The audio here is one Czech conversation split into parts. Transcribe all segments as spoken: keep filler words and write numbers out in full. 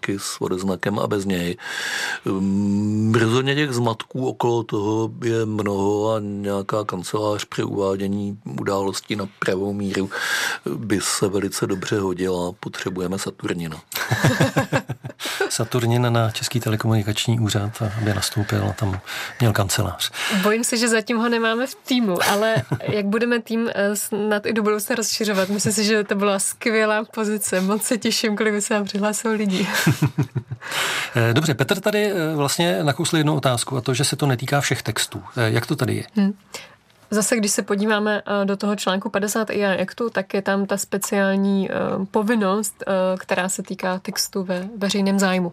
výjimky s odeznakem a bez něj. Rozhodně těch zmatků okolo toho je mnoho a nějaká kancelář při uvádění událostí na pravou míru by se velice dobře hodila. Potřebujeme Saturnina. Saturnin na Český telekomunikační úřad, aby nastoupil a tam měl kancelář. Bojím se, že zatím ho nemáme v týmu, ale jak budeme tým snad i do budoucna rozšiřovat, myslím si, že to byla skvělá pozice. Moc se těším, kolik by se vám přihlásilo lidí. Dobře, Petr tady vlastně nakousl jednu otázku a to, že se to netýká všech textů. Jak to tady je? Hmm. Zase, když se podíváme do toho článku padesát A I Actu, tak je tam ta speciální uh, povinnost, uh, která se týká textu ve veřejném zájmu.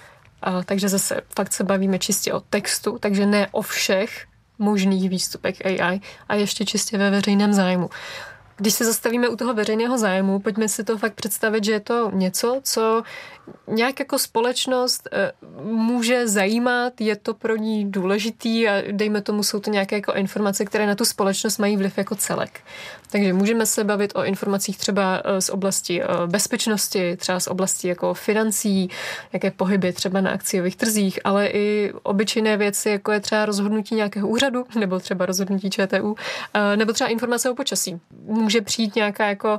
Uh, takže zase fakt se bavíme čistě o textu, takže ne o všech možných výstupech A I a ještě čistě ve veřejném zájmu. Když se zastavíme u toho veřejného zájmu, pojďme si to fakt představit, že je to něco, co nějak jako společnost může zajímat, je to pro ní důležitý a dejme tomu, jsou to nějaké jako informace, které na tu společnost mají vliv jako celek. Takže můžeme se bavit o informacích třeba z oblasti bezpečnosti, třeba z oblasti jako financí, jaké pohyby třeba na akciových trzích, ale i obyčejné věci, jako je třeba rozhodnutí nějakého úřadu, nebo třeba rozhodnutí ČTÚ, nebo třeba informace o počasí. Může přijít nějaká jako,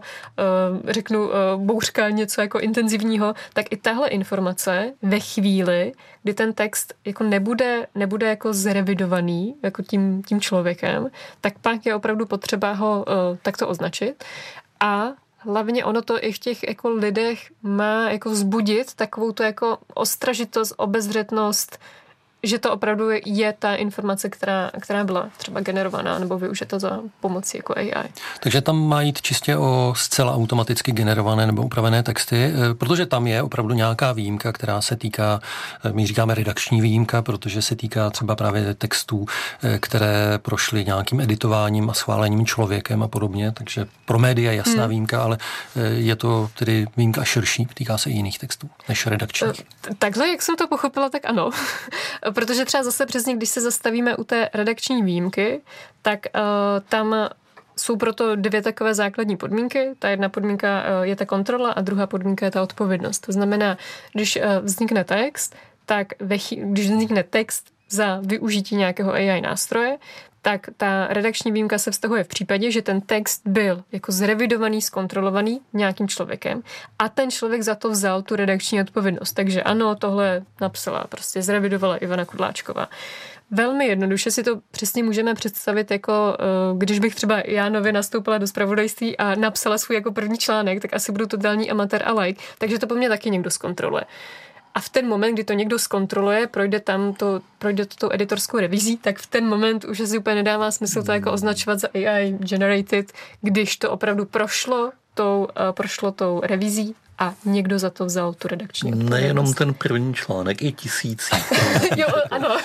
řeknu, bouřka, něco jako intenzivního, tak i tahle informace ve chvíli, kdy ten text jako nebude, nebude jako zrevidovaný jako tím, tím člověkem, tak pak je opravdu potřeba ho uh, takto označit. A hlavně ono to i v těch jako lidech má jako vzbudit takovou to jako ostražitost, obezřetnost, že to opravdu je ta informace, která, která byla třeba generovaná nebo využita za pomocí jako A I. Takže tam má jít čistě o zcela automaticky generované nebo upravené texty, protože tam je opravdu nějaká výjimka, která se týká, my říkáme redakční výjimka, protože se týká třeba právě textů, které prošly nějakým editováním a schválením člověkem a podobně, takže pro média je jasná hmm. výjimka, ale je to tedy výjimka širší, týká se i jiných textů než redakčních. Takhle, jak jsem to pochopila, tak ano. Protože třeba zase přesně, když se zastavíme u té redakční výjimky, tak uh, tam jsou proto dvě takové základní podmínky. Ta jedna podmínka uh, je ta kontrola a druhá podmínka je ta odpovědnost. To znamená, když uh, vznikne text, tak ve chy- když vznikne text za využití nějakého A I nástroje, tak ta redakční výjimka se vztahuje v případě, že ten text byl jako zrevidovaný, zkontrolovaný nějakým člověkem a ten člověk za to vzal tu redakční odpovědnost. Takže ano, tohle napsala, prostě zrevidovala Ivana Kudláčková. Velmi jednoduše si to přesně můžeme představit jako, když bych třeba já nově nastoupila do zpravodajství a napsala svůj jako první článek, tak asi budu totální amatér a like, takže to po mně taky někdo zkontroluje. A v ten moment, kdy to někdo zkontroluje, projde tam to, projde to tou editorskou revizí, tak v ten moment už asi úplně nedává smysl to jako označovat za A I generated, když to opravdu prošlo tou, uh, prošlo tou revizí a někdo za to vzal tu redakční odpovědnost. Nejenom ten první článek, i tisící. Jo, ano.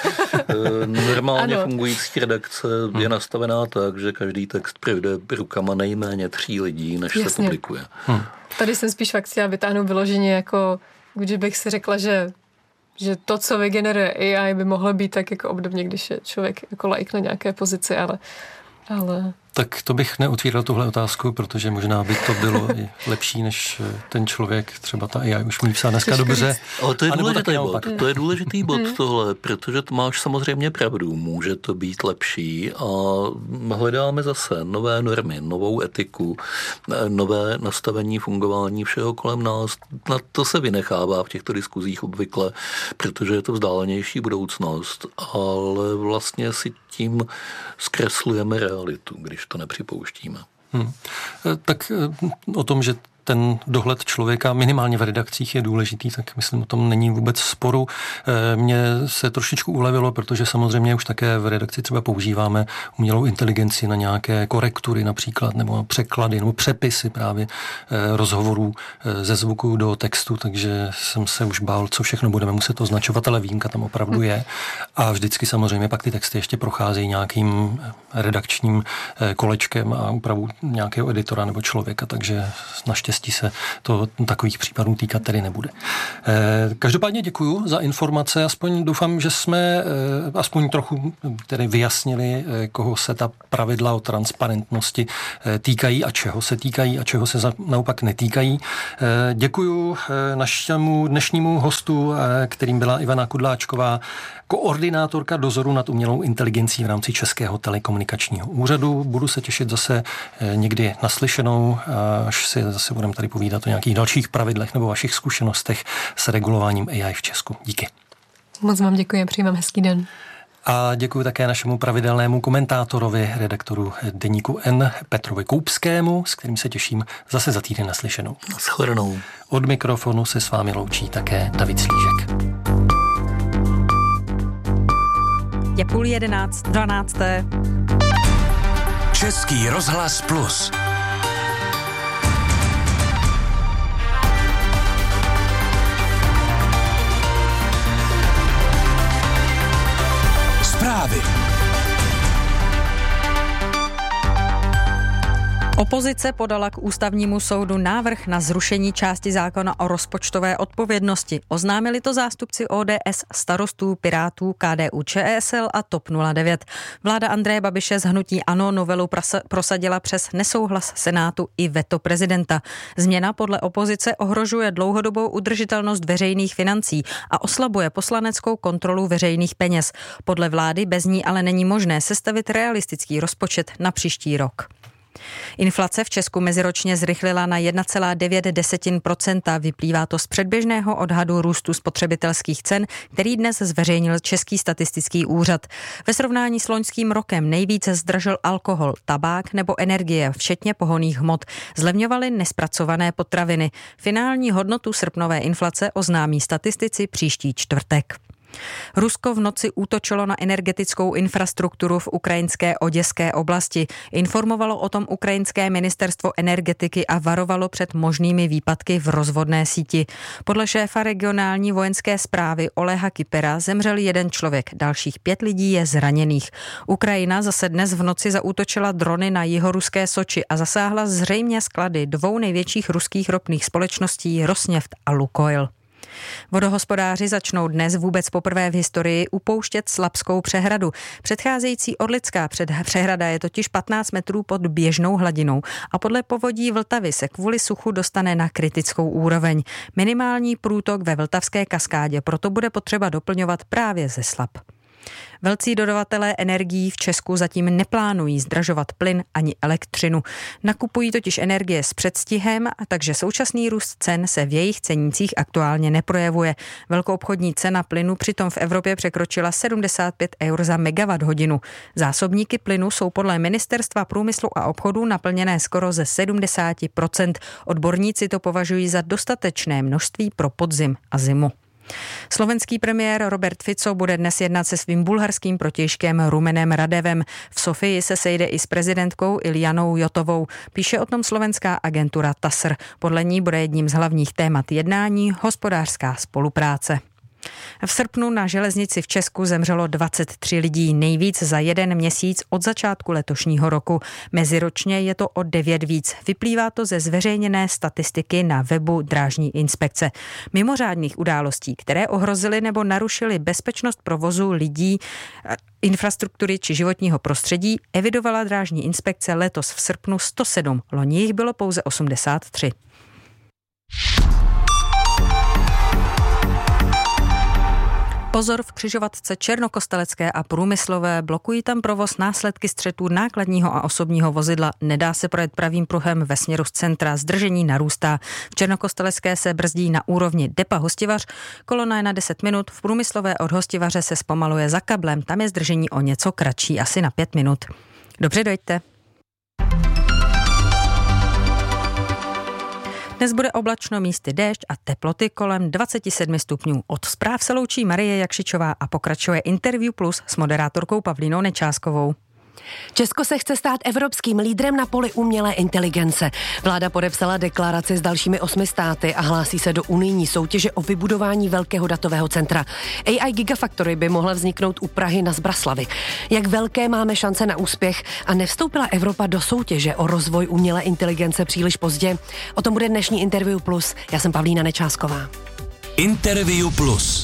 Normálně ano. Fungující redakce je nastavená tak, že každý text projde rukama nejméně tří lidí, než Jasně. se publikuje. Hmm. Tady jsem spíš fakt chtěla vytáhnout vyloženě jako když bych si řekla, že, že to, co vygeneruje A I, by mohlo být tak jako obdobně, když je člověk jako laik na nějaké pozici, ale... ale... Tak to bych neotvíral tuhle otázku, protože možná by to bylo i lepší, než ten člověk, třeba ta A I už umí psát dneska dobře. Ale to je důležitý bod, to je důležitý bod tohle, protože to máš samozřejmě pravdu, může to být lepší a hledáme zase nové normy, novou etiku, nové nastavení fungování všeho kolem nás. Na to se vynechává v těchto diskuzích obvykle, protože je to vzdálenější budoucnost, ale vlastně si tím zkreslujeme realitu, když to nepřipouštíme. Hmm. Tak o tom, že ten dohled člověka minimálně v redakcích je důležitý, tak myslím, o tom není vůbec sporu. Mně se trošičku ulevilo, protože samozřejmě už také v redakci třeba používáme umělou inteligenci na nějaké korektury například, nebo překlady, nebo přepisy právě rozhovorů ze zvuku do textu, takže jsem se už bál, co všechno budeme muset označovat, ale výjimka tam opravdu je. A vždycky samozřejmě pak ty texty ještě procházejí nějakým redakčním kolečkem a úpravu nějakého editora nebo člověka, takže naštěstí naštěstí se to takových případů týkat tedy nebude. Každopádně děkuju za informace, aspoň doufám, že jsme aspoň trochu tedy vyjasnili, koho se ta pravidla o transparentnosti týkají a čeho se týkají a čeho se naopak netýkají. Děkuju našemu dnešnímu hostu, kterým byla Ivana Kudláčková, koordinátorka dozoru nad umělou inteligencí v rámci Českého telekomunikačního úřadu. Budu se těšit zase někdy naslyšenou, až si zase budeme tady povídat o nějakých dalších pravidlech nebo vašich zkušenostech s regulováním A I v Česku. Díky. Moc vám děkuji a přeji vám hezký den. A děkuji také našemu pravidelnému komentátorovi, redaktoru Deníku N, Petrovi Koupskému, s kterým se těším zase za týden naslyšenou. Naschledanou. Od mikrofonu se s vámi loučí také David Slížek. Je půl jedenáct, dvanácté. Český rozhlas Plus. Zprávy. Opozice podala k ústavnímu soudu návrh na zrušení části zákona o rozpočtové odpovědnosti. Oznámili to zástupci O D S, Starostů, Pirátů, K D U Č S L a T O P nula devět. Vláda Andreje Babiše z hnutí ANO novelu prosadila přes nesouhlas Senátu i veto prezidenta. Změna podle opozice ohrožuje dlouhodobou udržitelnost veřejných financí a oslabuje poslaneckou kontrolu veřejných peněz. Podle vlády bez ní ale není možné sestavit realistický rozpočet na příští rok. Inflace v Česku meziročně zrychlila na jedna celá devět procenta. Vyplývá to z předběžného odhadu růstu spotřebitelských cen, který dnes zveřejnil Český statistický úřad. Ve srovnání s loňským rokem nejvíce zdražil alkohol, tabák nebo energie, včetně pohonných hmot. Zlevňovaly nespracované potraviny. Finální hodnotu srpnové inflace oznámí statistici příští čtvrtek. Rusko v noci útočilo na energetickou infrastrukturu v ukrajinské Oděské oblasti. Informovalo o tom ukrajinské ministerstvo energetiky a varovalo před možnými výpadky v rozvodné síti. Podle šéfa regionální vojenské správy Oleha Kypera zemřel jeden člověk, dalších pět lidí je zraněných. Ukrajina zase dnes v noci zaútočila drony na jihoruské Soči a zasáhla zřejmě sklady dvou největších ruských ropných společností Rosneft a Lukoil. Vodohospodáři začnou dnes vůbec poprvé v historii upouštět Slapskou přehradu. Předcházející Orlická přehrada je totiž patnáct metrů pod běžnou hladinou a podle povodí Vltavy se kvůli suchu dostane na kritickou úroveň. Minimální průtok ve Vltavské kaskádě proto bude potřeba doplňovat právě ze Slap. Velcí dodavatelé energií v Česku zatím neplánují zdražovat plyn ani elektřinu. Nakupují totiž energie s předstihem, a takže současný růst cen se v jejich cenících aktuálně neprojevuje. Velkoobchodní cena plynu přitom v Evropě překročila sedmdesát pět eur za megawatt hodinu. Zásobníky plynu jsou podle Ministerstva průmyslu a obchodu naplněné skoro ze sedmdesát procent. Odborníci to považují za dostatečné množství pro podzim a zimu. Slovenský premiér Robert Fico bude dnes jednat se svým bulharským protějškem Rumenem Radevem. V Sofii se sejde i s prezidentkou Iljanou Jotovou. Píše o tom slovenská agentura T A S R. Podle ní bude jedním z hlavních témat jednání hospodářská spolupráce. V srpnu na železnici v Česku zemřelo dvacet tři lidí, nejvíc za jeden měsíc od začátku letošního roku. Meziročně je to o devět víc. Vyplývá to ze zveřejněné statistiky na webu Drážní inspekce. Mimořádných událostí, které ohrozily nebo narušily bezpečnost provozu lidí, infrastruktury či životního prostředí, evidovala Drážní inspekce letos v srpnu sto sedm. Loni jich bylo pouze osmdesát tři. Pozor v křižovatce Černokostelecké a Průmyslové, blokují tam provoz následky střetů nákladního a osobního vozidla. Nedá se projet pravým pruhem ve směru z centra, zdržení narůstá. V Černokostelecké se brzdí na úrovni depa Hostivař, kolona je na deset minut, v Průmyslové od Hostivaře se zpomaluje za kablem, tam je zdržení o něco kratší, asi na pět minut. Dobře, dojďte. Dnes bude oblačno, místy déšť a teploty kolem dvacet sedm stupňů. Od zpráv se loučí Marie Jakšičová a pokračuje Interview Plus s moderátorkou Pavlínou Nečáskovou. Česko se chce stát evropským lídrem na poli umělé inteligence. Vláda podepsala deklaraci s dalšími osmi státy a hlásí se do unijní soutěže o vybudování velkého datového centra. A I Gigafactory by mohla vzniknout u Prahy na Zbraslavy. Jak velké máme šance na úspěch a nevstoupila Evropa do soutěže o rozvoj umělé inteligence příliš pozdě? O tom bude dnešní Interview Plus. Já jsem Pavlína Nečásková. Interview Plus.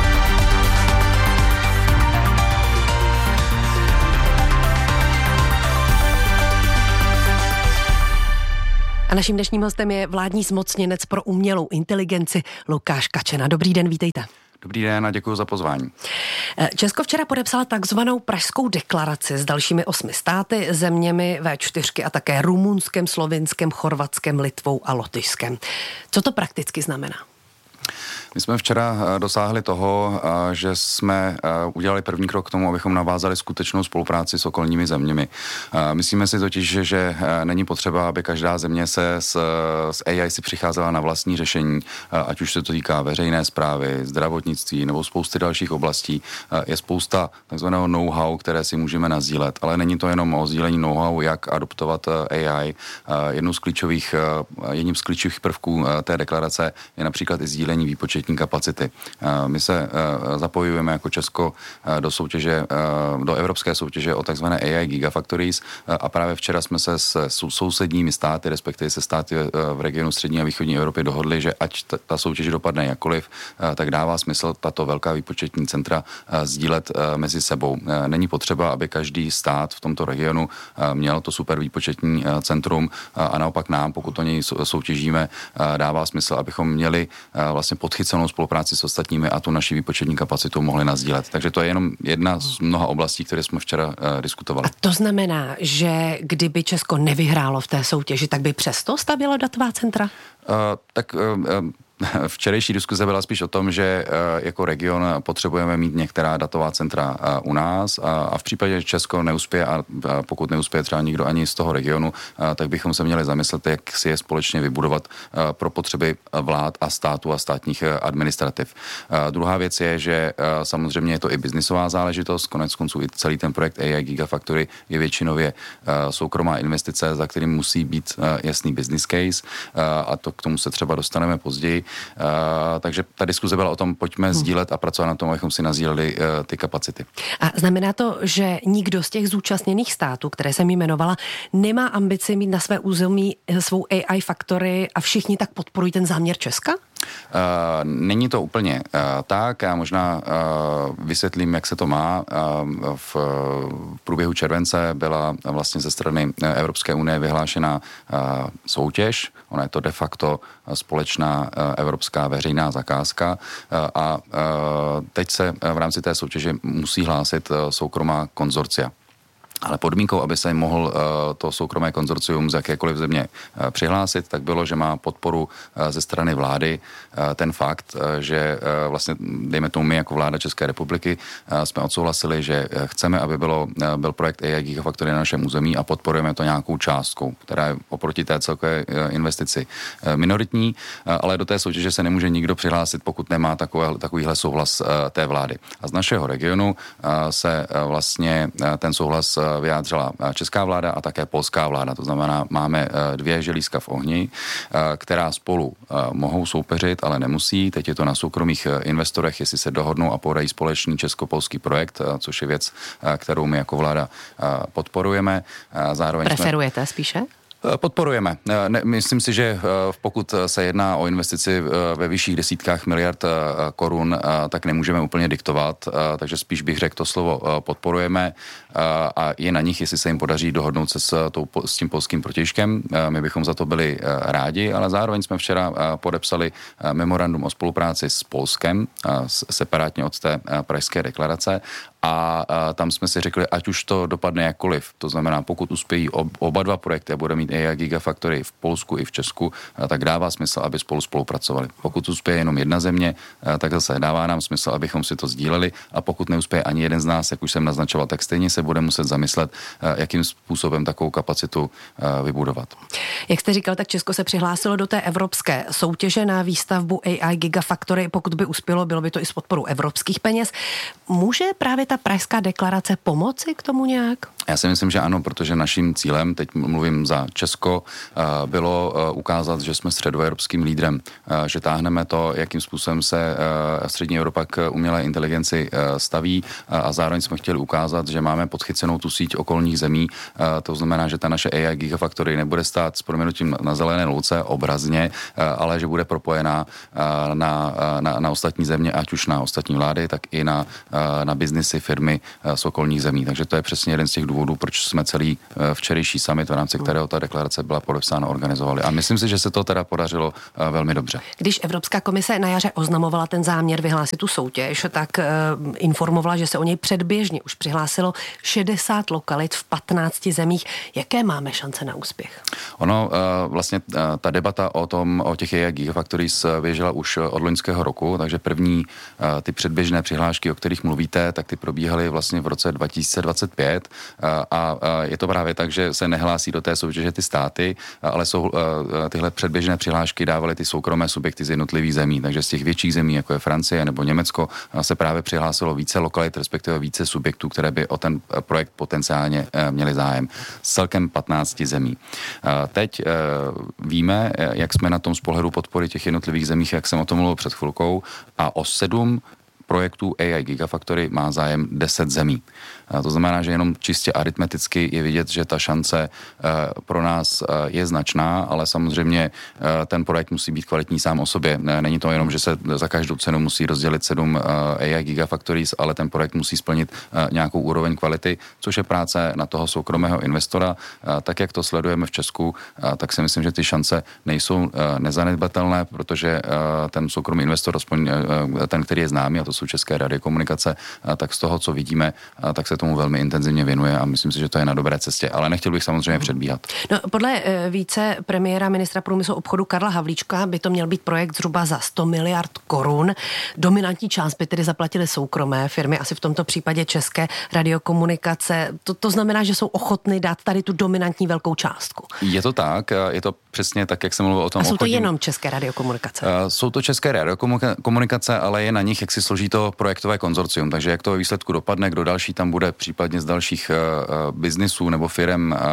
A naším dnešním hostem je vládní zmocněnec pro umělou inteligenci Lukáš Kačena. Dobrý den, vítejte. Dobrý den a děkuji za pozvání. Česko včera podepsala takzvanou Pražskou deklaraci s dalšími osmi státy, zeměmi vé čtyři a také Rumunskem, Slovinskem, Chorvatskem, Litvou a Lotyšskem. Co to prakticky znamená? My jsme včera dosáhli toho, že jsme udělali první krok k tomu, abychom navázali skutečnou spolupráci s okolními zeměmi. Myslíme si totiž, že není potřeba, aby každá země se s, s A I si přicházela na vlastní řešení, ať už se to týká veřejné správy, zdravotnictví nebo spousty dalších oblastí. Je spousta takzvaného know-how, které si můžeme nasdílet, ale není to jenom o sdílení know-how, jak adoptovat A I. Jednou z klíčových, jedním z klíčových prvků té deklarace je například i sdílení výpočetní kapacity. My se zapojujeme jako Česko do soutěže, do evropské soutěže o takzvané A I Gigafactories a právě včera jsme se s sousedními státy, respektive se státy v regionu střední a východní Evropy dohodli, že ať ta soutěž dopadne jakkoliv, tak dává smysl tato velká výpočetní centra sdílet mezi sebou. Není potřeba, aby každý stát v tomto regionu měl to super výpočetní centrum a naopak nám, pokud o něj soutěžíme, dává smysl, abychom měli vlastně podchycenou spolupráci s ostatními a tu naši výpočetní kapacitu mohli nasdílet. Takže to je jenom jedna z mnoha oblastí, které jsme včera uh, diskutovali. A to znamená, že kdyby Česko nevyhrálo v té soutěži, tak by přesto stavělo datová centra? Uh, tak uh, Včerejší diskuze byla spíš o tom, že jako region potřebujeme mít některá datová centra u nás a v případě, že Česko neuspěje a pokud neuspěje třeba nikdo ani z toho regionu, tak bychom se měli zamyslet, jak si je společně vybudovat pro potřeby vlád a státu a státních administrativ. Druhá věc je, že samozřejmě je to i biznisová záležitost, konec konců i celý ten projekt A I Gigafactory je většinově soukromá investice, za kterým musí být jasný business case a to k tomu se třeba dostaneme později. Uh, takže ta diskuze byla o tom, pojďme hmm. sdílet a pracovat na tom, abychom si nasdíleli uh, ty kapacity. A znamená to, že nikdo z těch zúčastněných států, které jsem jmenovala, nemá ambici mít na své území svou A I factory a všichni tak podporují ten záměr Česka? Uh, není to úplně uh, tak, já možná uh, vysvětlím, jak se to má. Uh, v, v průběhu července byla vlastně ze strany Evropské unie vyhlášena uh, soutěž, ona je to de facto společná uh, evropská veřejná zakázka uh, a uh, teď se uh, v rámci té soutěže musí hlásit uh, soukromá konzorcia. Ale podmínkou, aby se mohl uh, to soukromé konzorcium z jakékoliv země uh, přihlásit, tak bylo, že má podporu uh, ze strany vlády. Uh, ten fakt, uh, že uh, vlastně, dejme tomu my jako vláda České republiky, uh, jsme odsouhlasili, že uh, chceme, aby bylo, uh, byl projekt A I Gigafactory na našem území a podporujeme to nějakou částkou, která je oproti té celkové uh, investici uh, minoritní, uh, ale do té soutěže se nemůže nikdo přihlásit, pokud nemá takové, takovýhle souhlas uh, té vlády. A z našeho regionu uh, se uh, vlastně uh, ten souhlas uh, vyjádřila česká vláda a také polská vláda. To znamená, máme dvě želízka v ohni, která spolu mohou soupeřit, ale nemusí. Teď je to na soukromých investorech, jestli se dohodnou a podají společný česko-polský projekt, což je věc, kterou my jako vláda podporujeme. Zároveň Preferujete jsme... spíše? Podporujeme. Ne, myslím si, že pokud se jedná o investici ve vyšších desítkách miliard korun, tak nemůžeme úplně diktovat, takže spíš bych řekl to slovo podporujeme a je na nich, jestli se jim podaří dohodnout se s, tou, s tím polským protějškem. My bychom za to byli rádi, ale zároveň jsme včera podepsali memorandum o spolupráci s Polskem, separátně od té Pražské deklarace. A, a tam jsme si řekli, ať už to dopadne jakkoliv, to znamená, pokud uspějí ob, oba dva projekty a bude mít A I Gigafactory v Polsku i v Česku, a tak dává smysl, aby spolu spolupracovali. Pokud uspěje jenom jedna země, a tak zase dává nám smysl, abychom si to sdíleli a pokud neuspěje ani jeden z nás, jak už jsem naznačoval, tak stejně se bude muset zamyslet, jakým způsobem takovou kapacitu vybudovat. Jak jste říkal, tak Česko se přihlásilo do té evropské soutěže na výstavbu A I Gigafactory. Pokud by uspělo, bylo by to i s podporou evropských peněz. Může právě ta ta pražská deklarace pomoci k tomu nějak? Já si myslím, že ano, protože naším cílem, teď mluvím za Česko, bylo ukázat, že jsme středoevropským lídrem, že táhneme to, jakým způsobem se střední Evropa k umělé inteligenci staví a zároveň jsme chtěli ukázat, že máme podchycenou tu síť okolních zemí. To znamená, že ta naše A I Gigafactory nebude stát s proměnutím na zelené louce obrazně, ale že bude propojená na, na, na ostatní země, ať už na ostatní vlády, tak i na, na biznisy, firmy z okolních zemí. Takže to je přesně jeden z těch důvodů, proč jsme celý včerejší summit, v rámci kterého ta deklarace byla podepsána, organizovali. A myslím si, že se to teda podařilo velmi dobře. Když Evropská komise na jaře oznamovala ten záměr vyhlásit tu soutěž, tak uh, informovala, že se o něj předběžně už přihlásilo šedesát lokalit v patnácti zemích. Jaké máme šance na úspěch? Ono uh, vlastně uh, ta debata o tom, o těch A I Gigafactories běžela už od loňského roku, takže první uh, ty předběžné přihlášky, o kterých mluvíte, tak ty probíhaly vlastně v roce dva tisíce dvacet pět uh, a uh, je to právě tak, že se nehlásí do té soutěže ty státy, uh, ale jsou uh, tyhle předběžné přihlášky dávaly ty soukromé subjekty z jednotlivých zemí, takže z těch větších zemí, jako je Francie nebo Německo, uh, se právě přihlásilo více lokalit, respektive více subjektů, které by o ten projekt potenciálně uh, měli zájem. Z celkem patnácti zemí. Uh, teď uh, víme, jak jsme na tom z pohledu podpory těch jednotlivých zemích, jak jsem o tom mluvil před chvilkou, a o sedm projektů A I Gigafactory má zájem deset zemí. To znamená, že jenom čistě aritmeticky je vidět, že ta šance pro nás je značná, ale samozřejmě ten projekt musí být kvalitní sám o sobě. Není to jenom, že se za každou cenu musí rozdělit sedm A I Gigafactories, ale ten projekt musí splnit nějakou úroveň kvality, což je práce na toho soukromého investora. Tak, jak to sledujeme v Česku, tak si myslím, že ty šance nejsou nezanedbatelné, protože ten soukromý investor, aspoň ten, který je známý, a to jsou České radiokomunikace, tak z toho, co vidíme, tak se tomu velmi intenzivně věnuje a myslím si, že to je na dobré cestě, ale nechtěl bych samozřejmě předbíhat. No, podle více premiéra ministra průmyslu obchodu Karla Havlíčka by to měl být projekt zhruba za sto miliard korun. Dominantní část by tedy zaplatily soukromé firmy, asi v tomto případě České radiokomunikace. To, to znamená, že jsou ochotny dát tady tu dominantní velkou částku. Je to tak, je to přesně tak, jak jsem mluvil o tom. A jsou to obchodním... jenom České radiokomunikace? Jsou to České radiokomunikace, ale je na nich, jak si složí to projektové konzorcium, takže jak to ve výsledku dopadne, kdo další tam bude, případně z dalších uh, biznisů nebo firem uh,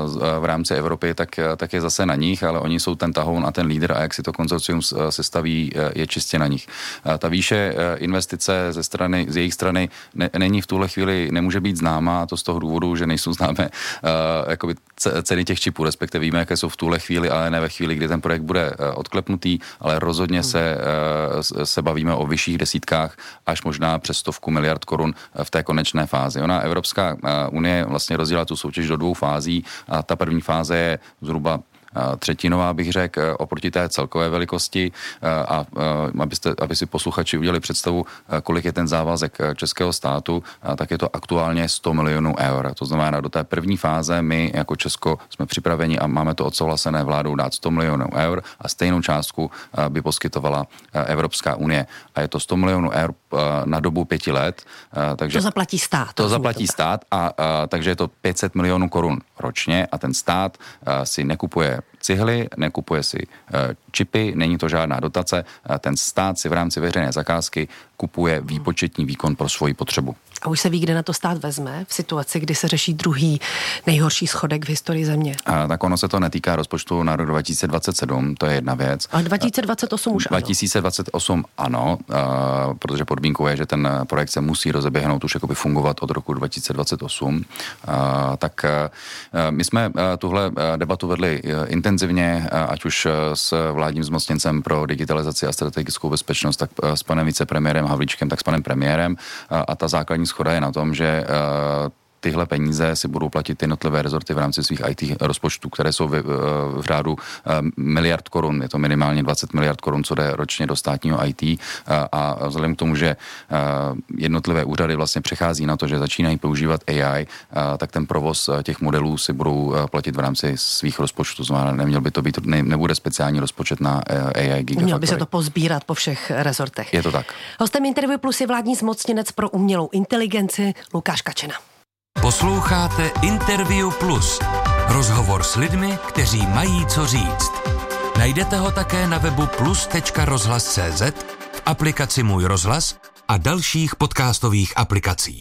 v rámci Evropy, tak, tak je zase na nich, ale oni jsou ten tahoun a ten lídr a jak si to konzorcium sestaví, je čistě na nich. Uh, ta výše uh, investice ze strany, z jejich strany ne, není v tuhle chvíli, nemůže být známá, a to z toho důvodu, že nejsou známé uh, jakoby ceny těch čipů, respektive víme, jaké jsou v tuhle chvíli, ale ne ve chvíli, kdy ten projekt bude uh, odklepnutý, ale rozhodně se, uh, se bavíme o vyšších desítkách až možná přes stovku miliard korun v té konečné fázi. Ona Evropská unie vlastně rozdělila tu soutěž do dvou fází a ta první fáze je zhruba třetinová, bych řekl, oproti té celkové velikosti a abyste, aby si posluchači udělali představu, kolik je ten závazek českého státu, tak je to aktuálně sto milionů eur. To znamená, do té první fáze my jako Česko jsme připraveni a máme to odsouhlasené vládou dát sto milionů eur a stejnou částku by poskytovala Evropská unie. A je to sto milionů eur na dobu pěti let. Takže to zaplatí stát. To zaplatí to stát a, a takže je to pět set milionů korun ročně a ten stát a, si nekupuje cihly, nekupuje si uh, čipy, není to žádná dotace, uh, ten stát si v rámci veřejné zakázky kupuje výpočetní výkon pro svoji potřebu. A už se ví, kde na to stát vezme v situaci, kdy se řeší druhý nejhorší schodek v historii země? A, tak ono se to netýká rozpočtu na rok dva tisíce dvacet sedm, to je jedna věc. A dva tisíce dvacet osm už ano? dva tisíce dvacet osm ano, uh, protože podmínkou je, že ten projekt se musí rozeběhnout už jakoby fungovat od roku dva tisíce dvacet osm. Uh, tak uh, my jsme uh, tuhle uh, debatu vedli uh, intenzivně, uh, ať už uh, s vládním zmocněncem pro digitalizaci a strategickou bezpečnost, tak uh, s panem vicepremiérem Havlíčkem, tak s panem premiérem uh, a ta základní shoda je na tom, že uh, tyhle peníze si budou platit jednotlivé rezorty v rámci svých í té rozpočtů, které jsou v, v řádu miliard korun. Je to minimálně dvacet miliard korun, co jde ročně do státního í té. A vzhledem k tomu, že jednotlivé úřady vlastně přechází na to, že začínají používat á í, tak ten provoz těch modelů si budou platit v rámci svých rozpočtů. Znamená, neměl by to být, ne, nebude speciální rozpočet na á í Gigafactory. Měl by se to pozbírat po všech rezortech. Je to tak. Hostem Interview Plus je vládní zmocněnec pro umělou inteligenci Lukáš Kačena. Posloucháte Interview Plus. Rozhovor s lidmi, kteří mají co říct. Najdete ho také na webu plus tečka rozhlas tečka cé zet, v aplikaci Můj rozhlas a dalších podcastových aplikacích.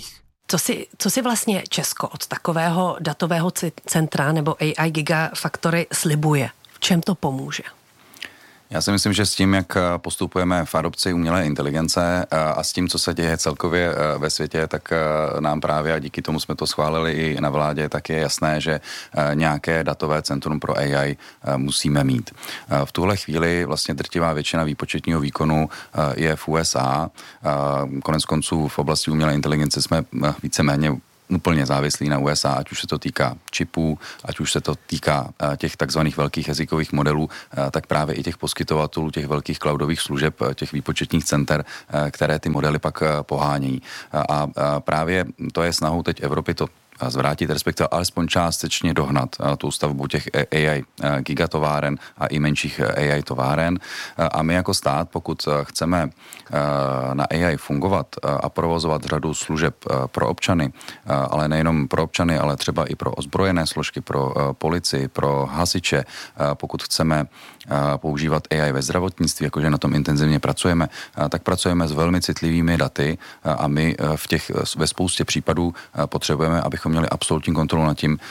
Co si, co si vlastně Česko od takového datového centra nebo A I Gigafactory slibuje? V čem to pomůže? Já si myslím, že s tím, jak postupujeme v adopci umělé inteligence a s tím, co se děje celkově ve světě, tak nám právě, a díky tomu jsme to schválili i na vládě, tak je jasné, že nějaké datové centrum pro A I musíme mít. V tuhle chvíli vlastně drtivá většina výpočetního výkonu je v U S A. Konec konců v oblasti umělé inteligence jsme víceméně úplně závislí na U S A, ať už se to týká čipů, ať už se to týká těch takzvaných velkých jazykových modelů, tak právě i těch poskytovatelů, těch velkých cloudových služeb, těch výpočetních center, které ty modely pak pohánějí. A právě to je snahou teď Evropy to zvrátit, respektive alespoň částečně dohnat tu stavbu těch A I gigatováren a i menších A I továren. A my jako stát, pokud chceme na A I fungovat a provozovat řadu služeb pro občany, ale nejenom pro občany, ale třeba i pro ozbrojené složky, pro policii, pro hasiče, pokud chceme používat A I ve zdravotnictví, jakože na tom intenzivně pracujeme, tak pracujeme s velmi citlivými daty a my v těch, ve spoustě případů potřebujeme, abychom měli absolutní kontrolu nad tím,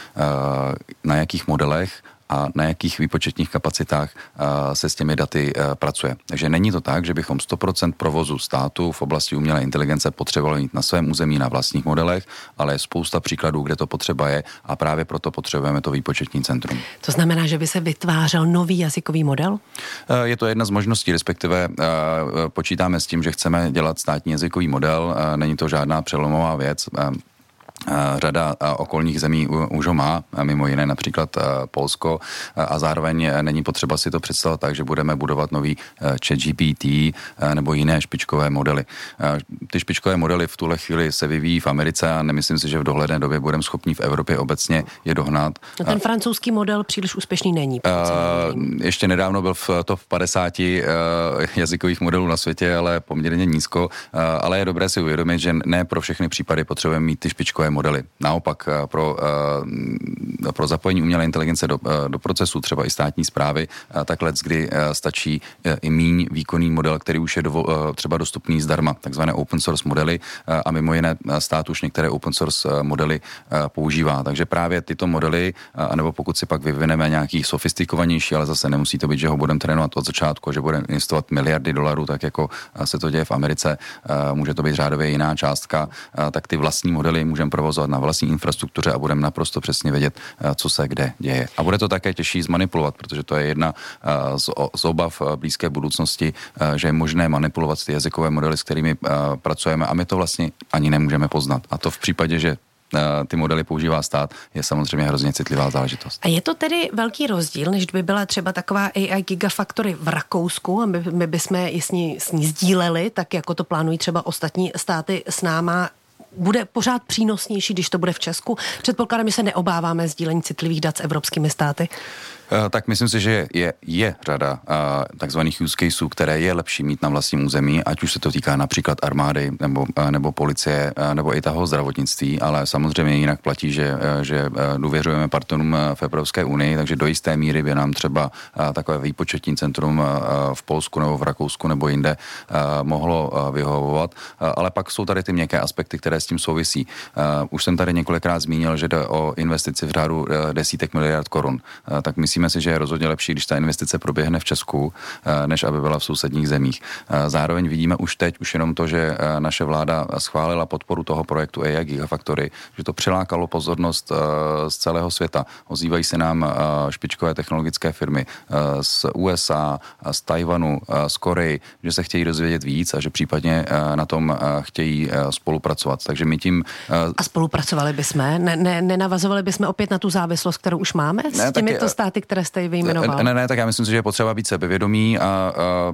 na jakých modelech a na jakých výpočetních kapacitách se s těmi daty pracuje. Takže není to tak, že bychom sto procent provozu státu v oblasti umělé inteligence potřebovali mít na svém území na vlastních modelech, ale je spousta příkladů, kde to potřeba je a právě proto potřebujeme to výpočetní centrum. To znamená, že by se vytvářel nový jazykový model? Je to jedna z možností, respektive počítáme s tím, že chceme dělat státní jazykový model, není to žádná přelomová věc. Řada okolních zemí už ho má, mimo jiné například Polsko, a zároveň není potřeba si to představit tak, že budeme budovat nový ChatGPT nebo jiné špičkové modely. Ty špičkové modely v tuhle chvíli se vyvíjí v Americe a nemyslím si, že v dohledné době budeme schopni v Evropě obecně je dohnat. No ten francouzský model příliš úspěšný není. Ještě nedávno byl v top padesáti jazykových modelů na světě, ale poměrně nízko, ale je dobré si uvědomit, že ne pro všechny případy potřebujeme mít ty špičkové modely. Naopak pro, pro zapojení umělé inteligence do, do procesu třeba i státní správy, tak let, kdy stačí i míň výkonný model, který už je dovo, třeba dostupný zdarma, takzvané open source modely, a mimo jiné stát už některé open source modely používá. Takže právě tyto modely, anebo pokud si pak vyvineme nějaký sofistikovanější, ale zase nemusí to být, že ho budeme trénovat od začátku, že budeme investovat miliardy dolarů, tak jako se to děje v Americe, může to být řádově jiná částka, tak ty vlastní modely můžeme provozovat na vlastní infrastruktuře a budeme naprosto přesně vědět, co se kde děje. A bude to také těžší zmanipulovat, protože to je jedna z, z obav blízké budoucnosti, že je možné manipulovat ty jazykové modely, s kterými pracujeme, a my to vlastně ani nemůžeme poznat. A to v případě, že ty modely používá stát, je samozřejmě hrozně citlivá záležitost. A je to tedy velký rozdíl, než by byla třeba taková A I Gigafactory v Rakousku a my, my bychom ji s ní, s ní sdíleli, tak jako to plánují třeba ostatní státy s náma. Bude pořád přínosnější, když to bude v Česku? Předpokládám, že se neobáváme sdílení citlivých dat s evropskými státy. Tak myslím si, že je, je řada uh, takzvaných use caseů, které je lepší mít na vlastním území, ať už se to týká například armády nebo, uh, nebo policie, uh, nebo i toho zdravotnictví, ale samozřejmě jinak platí, že, uh, že uh, důvěřujeme partnerům uh, v Evropské unii, takže do jisté míry by nám třeba uh, takové výpočetní centrum uh, v Polsku nebo v Rakousku nebo jinde uh, mohlo uh, vyhovovat, uh, ale pak jsou tady ty měkké aspekty, které s tím souvisí. Uh, už jsem tady několikrát zmínil, že jde o investici v řádu uh, desítek miliard korun, uh, tak myslím, Myslíme si, že je rozhodně lepší, když ta investice proběhne v Česku, než aby byla v sousedních zemích. Zároveň vidíme už teď, už jenom to, že naše vláda schválila podporu toho projektu A I Gigafactory, že to přilákalo pozornost z celého světa. Ozývají se nám špičkové technologické firmy z U S A, z Tajvanu, z Koreji, že se chtějí dozvědět víc a že případně na tom chtějí spolupracovat. Takže my tím... A spolupracovali bychom? Ne, ne, nenavazovali bychom opět na tu závislost, kterou už máme s ne, těmito taky, státy, které jste vyjmenoval? Ne, ne, tak já myslím si, že je potřeba být sebevědomí a, a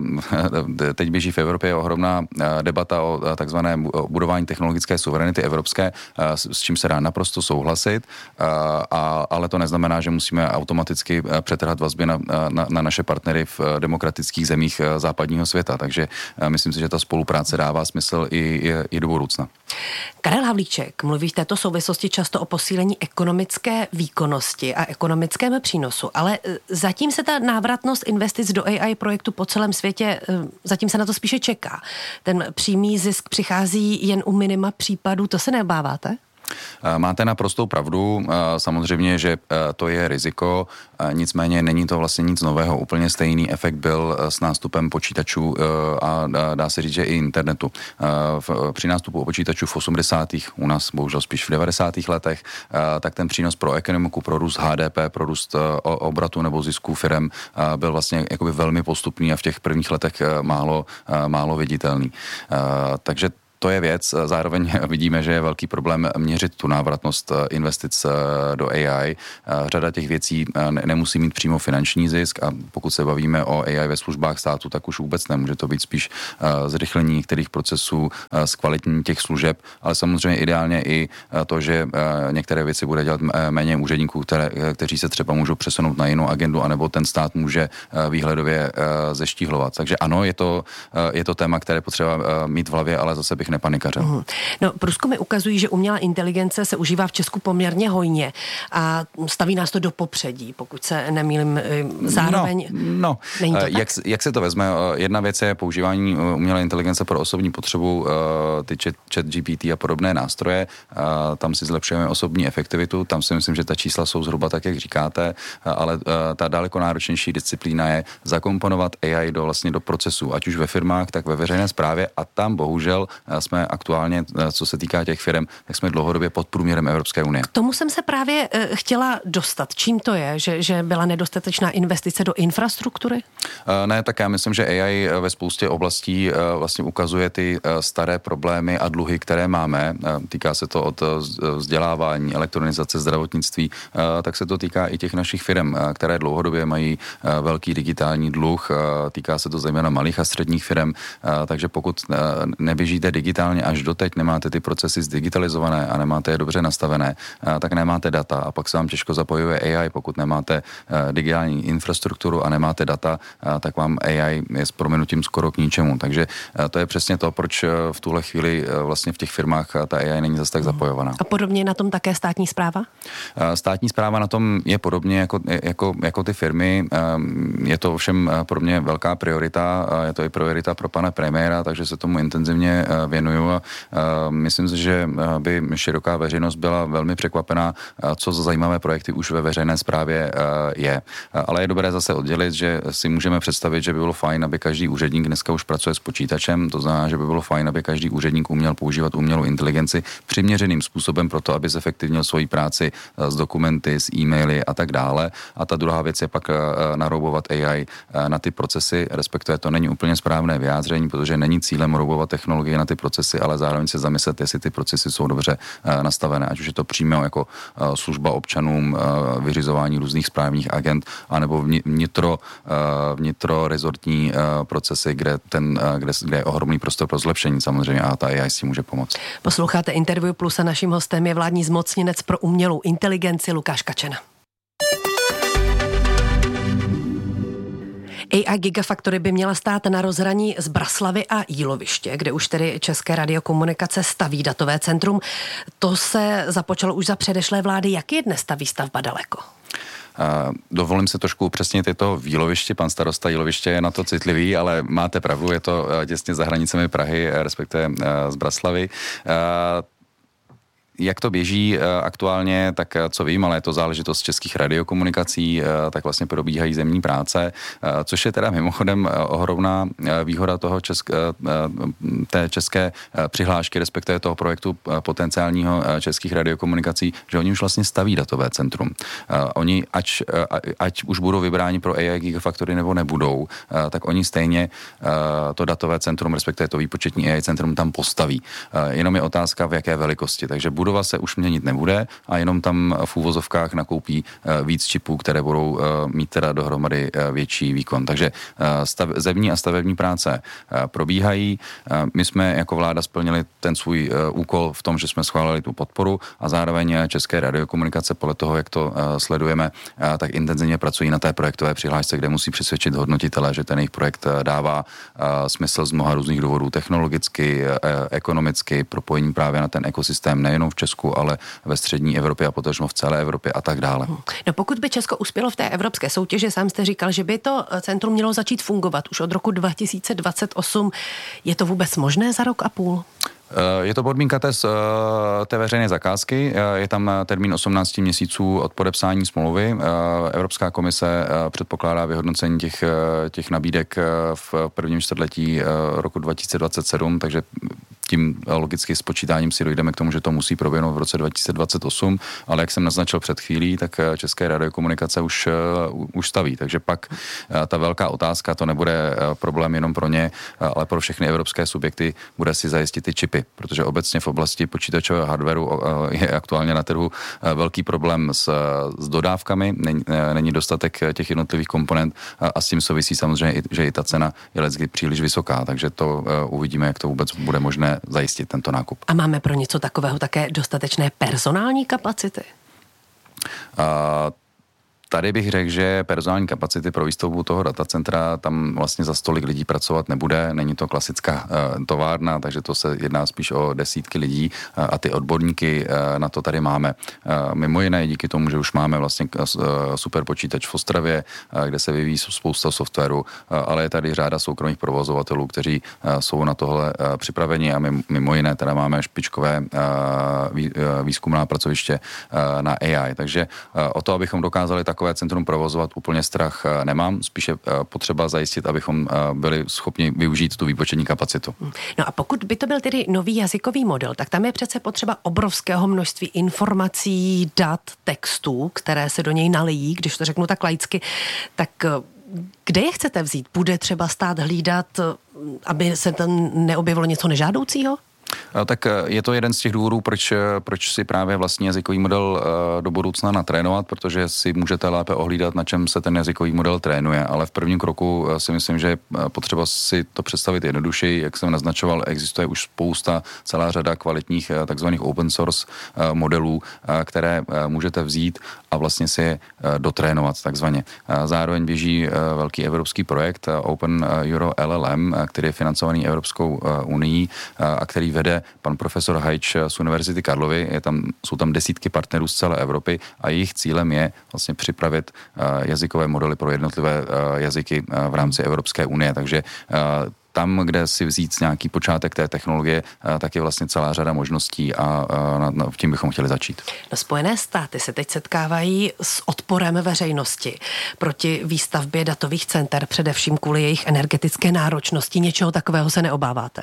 teď běží v Evropě ohromná debata o takzvané budování technologické suverenity evropské, s čím se dá naprosto souhlasit, a, ale to neznamená, že musíme automaticky přetrhat vazby na, na, na naše partnery v demokratických zemích západního světa. Takže myslím si, že ta spolupráce dává smysl i, i, i do budoucna. Karel Havlíček mluví v této souvislosti často o posílení ekonomické výkonnosti a ekonomickém přínosu, ale zatím se ta návratnost investic do A I projektu po celém světě, zatím se na to spíše čeká. Ten přímý zisk přichází jen u minima případů, to se neobáváte? Máte naprostou pravdu, samozřejmě, že to je riziko, nicméně není to vlastně nic nového. Úplně stejný efekt byl s nástupem počítačů a dá se říct, že i internetu. Při nástupu počítačů v osmdesátých, u nás bohužel spíš v devadesátých letech, tak ten přínos pro ekonomiku, pro růst H D P, pro růst obratu nebo zisků firem byl vlastně jakoby velmi postupný a v těch prvních letech málo, málo viditelný. Takže to je věc. Zároveň vidíme, že je velký problém měřit tu návratnost investic do A I. Řada těch věcí nemusí mít přímo finanční zisk a pokud se bavíme o A I ve službách státu, tak už vůbec nemůže to být spíš zrychlení některých procesů, zkvalitnění těch služeb, ale samozřejmě ideálně i to, že některé věci bude dělat méně úředníků, které, kteří se třeba můžou přesunout na jinou agendu, anebo ten stát může výhledově zeštíhlovat. Takže ano, je to, je to téma, které potřeba mít v hlavě, ale zase bych nepanikařil. Mm. No, průzkumy ukazují, že umělá inteligence se užívá v Česku poměrně hojně a staví nás to do popředí, pokud se nemýlím zároveň. No, no. Není to jak, jak se to vezme? Jedna věc je používání umělé inteligence pro osobní potřebu, ty chat, chat G P T a podobné nástroje. Tam si zlepšujeme osobní efektivitu, tam si myslím, že ta čísla jsou zhruba tak, jak říkáte, ale ta daleko náročnější disciplína je zakomponovat A I do, vlastně do procesu, ať už ve firmách, tak ve veřejné správě a tam bohužel jsme aktuálně, co se týká těch firm, tak jsme dlouhodobě pod průměrem Evropské unie. K tomu jsem se právě uh, chtěla dostat. Čím to je? Že, že byla nedostatečná investice do infrastruktury? Uh, ne, tak já myslím, že A I ve spoustě oblastí uh, vlastně ukazuje ty uh, staré problémy a dluhy, které máme. Uh, týká se to od uh, vzdělávání, elektronizace, zdravotnictví, uh, tak se to týká i těch našich firm, uh, které dlouhodobě mají uh, velký digitální dluh. Uh, týká se to zejména malých a středních firm, uh, takže pokud uh, neběžíte digitálně až doteď, nemáte ty procesy zdigitalizované a nemáte je dobře nastavené, tak nemáte data a pak se vám těžko zapojuje A I. Pokud nemáte digitální infrastrukturu a nemáte data, tak vám A I je s prominutím skoro k ničemu. Takže to je přesně to, proč v tuhle chvíli vlastně v těch firmách ta A I není zase tak zapojovaná. A podobně na tom také státní správa? Státní správa na tom je podobně jako, jako, jako ty firmy. Je to ovšem pro mě velká priorita, je to i priorita pro pana premiéra, takže se tomu intenzivně věnuju a myslím si, že by široká veřejnost byla velmi překvapená, co za zajímavé projekty už ve veřejné správě je. Ale je dobré zase oddělit, že si můžeme představit, že by bylo fajn, aby každý úředník dneska už pracuje s počítačem, to znamená, že by bylo fajn, aby každý úředník uměl používat umělou inteligenci přiměřeným způsobem pro to, aby zefektivnil svoji práci s dokumenty, s e-maily a tak dále. A ta druhá věc je pak naroubovat A I na ty procesy, respektive to není úplně správné vyjádření, protože není cílem roubovat technologie na ty procesy, ale zároveň se zamyslet, jestli ty procesy jsou dobře uh, nastavené, ať už je to přímo jako uh, služba občanům, uh, vyřizování různých správních agent, anebo vnitro, uh, vnitrorezortní uh, procesy, kde, ten, uh, kde, kde je ohromný prostor pro zlepšení samozřejmě a ta A I s tím může pomoct. Posloucháte Interview Plus a naším hostem je vládní zmocněnec pro umělou inteligenci Lukáš Kačena. A I Gigafactory by měla stát na rozhraní z Braslavy a Jíloviště, kde už tedy České radiokomunikace staví datové centrum. To se započalo už za předešlé vlády. Jak je dnes ta výstavba daleko? Uh, dovolím se trošku upřesnit, je to v Jílovišti, pan starosta Jíloviště je na to citlivý, ale máte pravdu, je to uh, těsně za hranicemi Prahy, respektive uh, z Braslavy. Uh, Jak to běží aktuálně, tak co vím, ale je to záležitost českých radiokomunikací, tak vlastně probíhají zemní práce, což je teda mimochodem ohromná výhoda toho česk, té české přihlášky, respektive toho projektu potenciálního českých radiokomunikací, že oni už vlastně staví datové centrum. Oni, ať, ať už budou vybráni pro A I Gigafactory nebo nebudou, tak oni stejně to datové centrum, respektive to výpočetní A I centrum tam postaví. Jenom je otázka, v jaké velikosti. Takže budova se už měnit nebude a jenom tam v úvozovkách nakoupí víc čipů, které budou mít teda dohromady větší výkon. Takže stav, zemní a stavební práce probíhají. My jsme jako vláda splnili ten svůj úkol v tom, že jsme schválili tu podporu a zároveň České radiokomunikace podle toho, jak to sledujeme, tak intenzivně pracují na té projektové přihlášce, kde musí přesvědčit hodnotitele, že ten jejich projekt dává smysl z mnoha různých důvodů, technologicky, ekonomicky, propojení právě na ten ekosystém nejenom v Česku, ale ve střední Evropě a potažmo v celé Evropě a tak dále. No pokud by Česko uspělo v té evropské soutěži, sám jste říkal, že by to centrum mělo začít fungovat už od roku dva tisíce dvacet osm. Je to vůbec možné za rok a půl? Je to podmínka té, té veřejné zakázky, je tam termín osmnáct měsíců od podepsání smlouvy. Evropská komise předpokládá vyhodnocení těch, těch nabídek v prvním čtvrtletí roku dva tisíce dvacet sedm, takže tím logicky s počítáním si dojdeme k tomu, že to musí proběhnout v roce dva tisíce dvacet osm, ale jak jsem naznačil před chvílí, tak České radiokomunikace už, už staví. Takže pak ta velká otázka, to nebude problém jenom pro ně, ale pro všechny evropské subjekty, bude si zajistit ty čipy, protože obecně v oblasti počítačového hardwareu je aktuálně na trhu velký problém s, s dodávkami, není, není dostatek těch jednotlivých komponent a s tím souvisí samozřejmě, že i ta cena je leckdy příliš vysoká, takže to uvidíme, jak to vůbec bude možné zajistit tento nákup. A máme pro něco takového také dostatečné personální kapacity? A tady bych řekl, že personální kapacity pro výstavbu toho datacentra tam vlastně za stolik lidí pracovat nebude. Není to klasická uh, továrna, takže to se jedná spíš o desítky lidí uh, a ty odborníky uh, na to tady máme. Uh, mimo jiné díky tomu, že už máme vlastně uh, super počítač v Ostravě, uh, kde se vyvíjí spousta softwaru, uh, ale je tady řada soukromých provozovatelů, kteří uh, jsou na tohle uh, připraveni a my, mimo jiné teda máme špičkové uh, vý, uh, výzkumná pracoviště uh, na A I. Takže uh, o to, abychom dokázali takové centrum provozovat, úplně strach nemám, spíše potřeba zajistit, abychom byli schopni využít tu výpočetní kapacitu. No a pokud by to byl tedy nový jazykový model, tak tam je přece potřeba obrovského množství informací, dat, textů, které se do něj nalijí, když to řeknu tak laicky, tak kde je chcete vzít? Bude třeba stát hlídat, aby se tam neobjevilo něco nežádoucího? Tak je to jeden z těch důvodů, proč, proč si právě vlastní jazykový model do budoucna natrénovat, protože si můžete lépe ohlídat, na čem se ten jazykový model trénuje, ale v prvním kroku si myslím, že je potřeba si to představit jednodušeji, jak jsem naznačoval, existuje už spousta, celá řada kvalitních takzvaných open source modelů, které můžete vzít a vlastně si je dotrénovat takzvaně. Zároveň běží velký evropský projekt Open Euro L L M, který je financovaný Evropskou unii a který vede pan profesor Hajč z Univerzity Karlovy. Je tam, jsou tam desítky partnerů z celé Evropy a jejich cílem je vlastně připravit jazykové modely pro jednotlivé jazyky v rámci Evropské unie. Takže tam, kde si vzít nějaký počátek té technologie, tak je vlastně celá řada možností a v tím bychom chtěli začít. No, Spojené státy se teď setkávají s odporem veřejnosti proti výstavbě datových center, především kvůli jejich energetické náročnosti. Něčeho takového se neobáváte?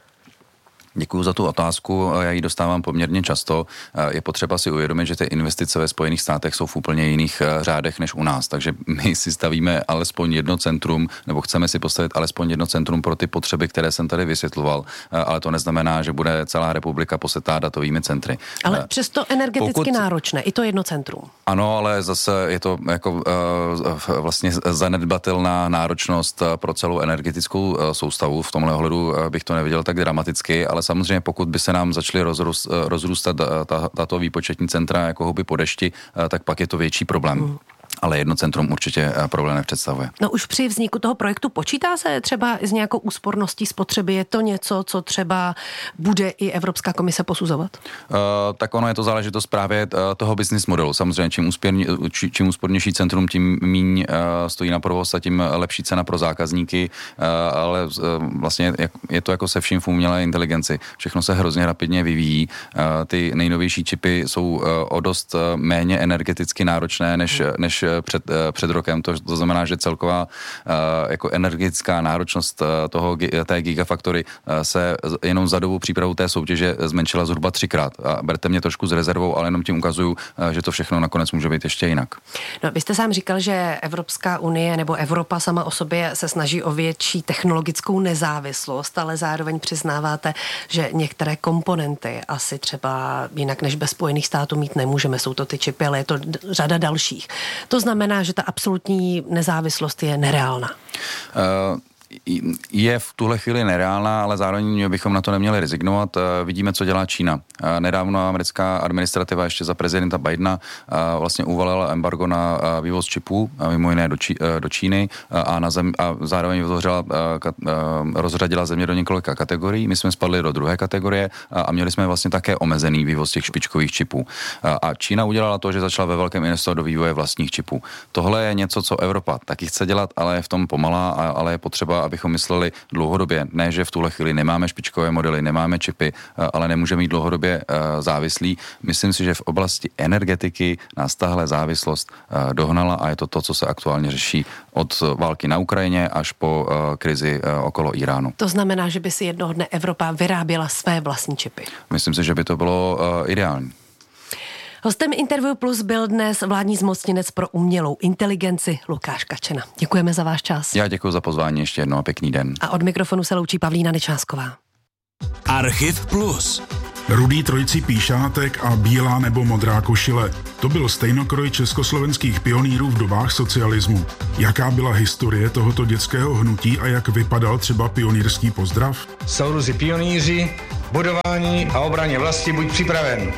Děkuji za tu otázku, já ji dostávám poměrně často. Je potřeba si uvědomit, že ty investice ve Spojených státech jsou v úplně jiných řádech než u nás, takže my si stavíme alespoň jedno centrum, nebo chceme si postavit alespoň jedno centrum pro ty potřeby, které jsem tady vysvětloval, ale to neznamená, že bude celá republika posetá datovými centry. Ale přesto energeticky Pokud... náročné, i to jedno centrum. Ano, ale zase je to jako uh, vlastně zanedbatelná náročnost pro celou energetickou uh, soustavu. V tomhle ohledu uh, bych to neviděl tak dramaticky, ale samozřejmě pokud by se nám začaly rozrůst, rozrůstat tato výpočetní centra jako houby po dešti, tak pak je to větší problém. Hmm. Ale jedno centrum určitě problém nepředstavuje. No už při vzniku toho projektu počítá se třeba s nějakou úsporností spotřeby? Je to něco, co třeba bude i Evropská komise posuzovat? Uh, tak ono je to záležitost právě toho business modelu. Samozřejmě čím, úspěrně, čím úspornější centrum, tím míň uh, stojí na provoz a tím lepší cena pro zákazníky, uh, ale uh, vlastně je to jako se vším v umělé inteligenci. Všechno se hrozně rapidně vyvíjí. Uh, ty nejnovější čipy jsou uh, o dost uh, méně energeticky náročné než, než před, před rokem. To, to znamená, že celková jako energetická náročnost toho, té gigafactory se jenom za dobu přípravu té soutěže zmenšila zhruba třikrát. A berte mě trošku s rezervou, ale jenom tím ukazuju, že to všechno nakonec může být ještě jinak. No, vy jste sám říkal, že Evropská unie nebo Evropa sama o sobě se snaží o větší technologickou nezávislost, ale zároveň přiznáváte, že některé komponenty asi třeba jinak než bez Spojených států mít nemůžeme. Jsou to ty čipy, ale je to řada dalších. To znamená, že ta absolutní nezávislost je nereálná. Uh... Je v tuhle chvíli nereálná, ale zároveň bychom na to neměli rezignovat. Vidíme, co dělá Čína. Nedávno americká administrativa ještě za prezidenta Bidena vlastně uvalila embargo na vývoz čipů, mimo jiné do, Čí, do Číny a, na zem, a zároveň vytvořila, rozřadila země do několika kategorií. My jsme spadli do druhé kategorie a měli jsme vlastně také omezený vývoz těch špičkových čipů. A Čína udělala to, že začala ve velkém investovat do vývoje vlastních čipů. Tohle je něco, co Evropa taky chce dělat, ale je v tom pomalá, ale je potřeba, abychom mysleli dlouhodobě. Ne, že v tuhle chvíli nemáme špičkové modely, nemáme čipy, ale nemůžeme být dlouhodobě závislí. Myslím si, že v oblasti energetiky nás tahle závislost dohnala a je to to, co se aktuálně řeší od války na Ukrajině až po krizi okolo Iránu. To znamená, že by si jednoho dne Evropa vyráběla své vlastní čipy. Myslím si, že by to bylo ideální. Hostem Interview Plus byl dnes vládní zmocněnec pro umělou inteligenci Lukáš Kačena. Děkujeme za váš čas. Já děkuji za pozvání, ještě jednou a pěkný den. A od mikrofonu se loučí Pavlína Nečásková. Archiv Plus. Rudý trojcí píšátek a bílá nebo modrá košile. To byl stejnokroj československých pionýrů v dobách socialismu. Jaká byla historie tohoto dětského hnutí a jak vypadal třeba pionýrský pozdrav? Souruzi pionýři, budování a obraně vlasti, buď připraven.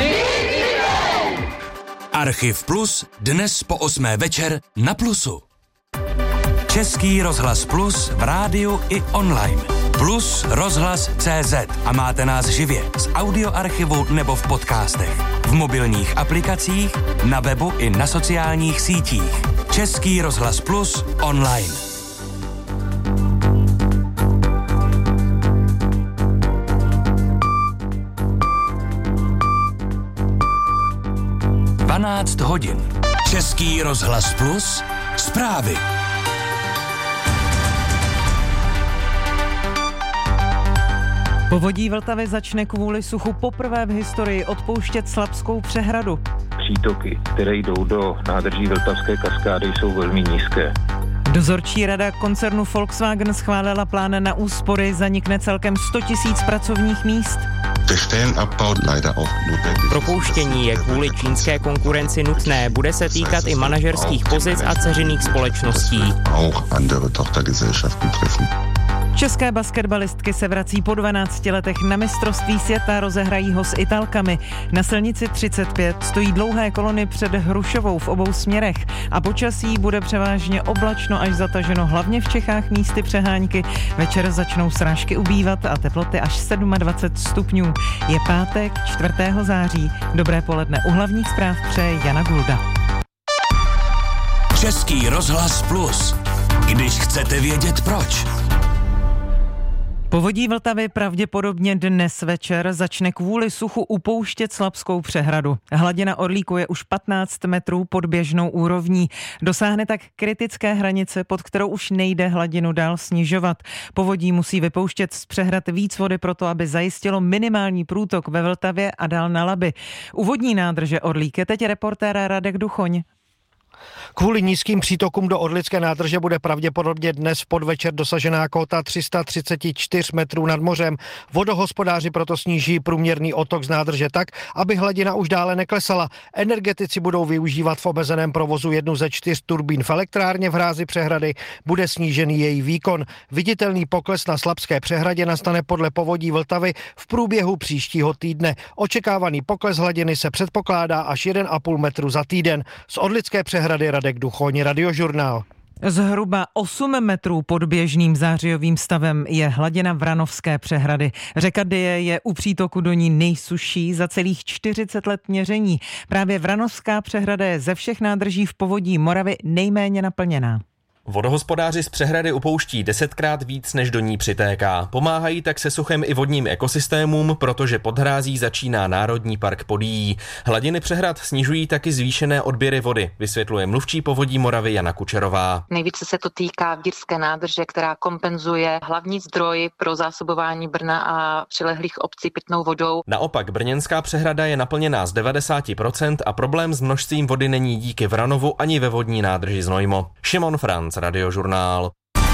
Archiv Plus dnes po osmé večer na Plusu. Český rozhlas Plus v rádiu i online. Plus rozhlas tečka cé zet a máte nás živě z audioarchivu nebo v podcastech. V mobilních aplikacích, na webu i na sociálních sítích. Český rozhlas Plus online. dvanáct hodin. Český rozhlas Plus zprávy. Povodí Vltavy začne kvůli suchu poprvé v historii odpouštět Slabskou přehradu. Přítoky, které jdou do nádrží Vltavské kaskády, jsou velmi nízké. Dozorčí rada koncernu Volkswagen schválila plán na úspory, zanikne celkem sto tisíc pracovních míst. Propouštění je kvůli čínské konkurenci nutné, bude se týkat i manažerských pozic a dceřiných společností. České basketbalistky se vrací po dvanácti letech na mistrovství světa, rozehrají ho s Italkami. Na silnici třicet pět stojí dlouhé kolony před Hrušovou v obou směrech a počasí bude převážně oblačno až zataženo, hlavně v Čechách místy přehánky. Večer začnou srážky ubývat a teploty až dvacet sedm stupňů. Je pátek čtvrtého září. Dobré poledne, u hlavních zpráv přeje Jana Gulda. Český rozhlas Plus. Když chcete vědět proč. Povodí Vltavy pravděpodobně dnes večer začne kvůli suchu upouštět Slabskou přehradu. Hladina Orlíku je už patnáct metrů pod běžnou úrovní. Dosáhne tak kritické hranice, pod kterou už nejde hladinu dál snižovat. Povodí musí vypouštět z přehrad víc vody proto, aby zajistilo minimální průtok ve Vltavě a dál na Labi. U vodní nádrže Orlík je teď reportér Radek Duchoň. Kvůli nízkým přítokům do Orlické nádrže bude pravděpodobně dnes v podvečer dosažená kóta tři sta třicet čtyři metrů nad mořem. Vodohospodáři proto sníží průměrný otok z nádrže tak, aby hladina už dále neklesala. Energetici budou využívat v omezeném provozu jednu ze čtyř turbín v elektrárně v hrázi přehrady. Bude snížený její výkon. Viditelný pokles na Slabské přehradě nastane podle Povodí Vltavy v průběhu příštího týdne. Očekávaný pokles hladiny se předpokládá až jeden a půl metru za týden. Z Orlické přehrady Radek Duchoň, Radiožurnál. Zhruba osm metrů pod běžným zářijovým stavem je hladina Vranovské přehrady. Řeka Dyje je u přítoku do ní nejsušší za celých čtyřicet let měření. Právě Vranovská přehrada je ze všech nádrží v povodí Moravy nejméně naplněná. Vodohospodáři z přehrady upouští desetkrát víc, než do ní přitéká. Pomáhají tak se suchem i vodním ekosystémům, protože pod hrází začíná Národní park Podyjí. Hladiny přehrad snižují taky zvýšené odběry vody, vysvětluje mluvčí Povodí Moravy Jana Kučerová. Nejvíce se to týká Vírské nádrže, která kompenzuje hlavní zdroj pro zásobování Brna a přilehlých obcí pitnou vodou. Naopak brněnská přehrada je naplněná z devadesát procent a problém s množstvím vody není díky Vranovu ani ve vodní nádrži Znojmo. Šimon Franc, Radiožurnál.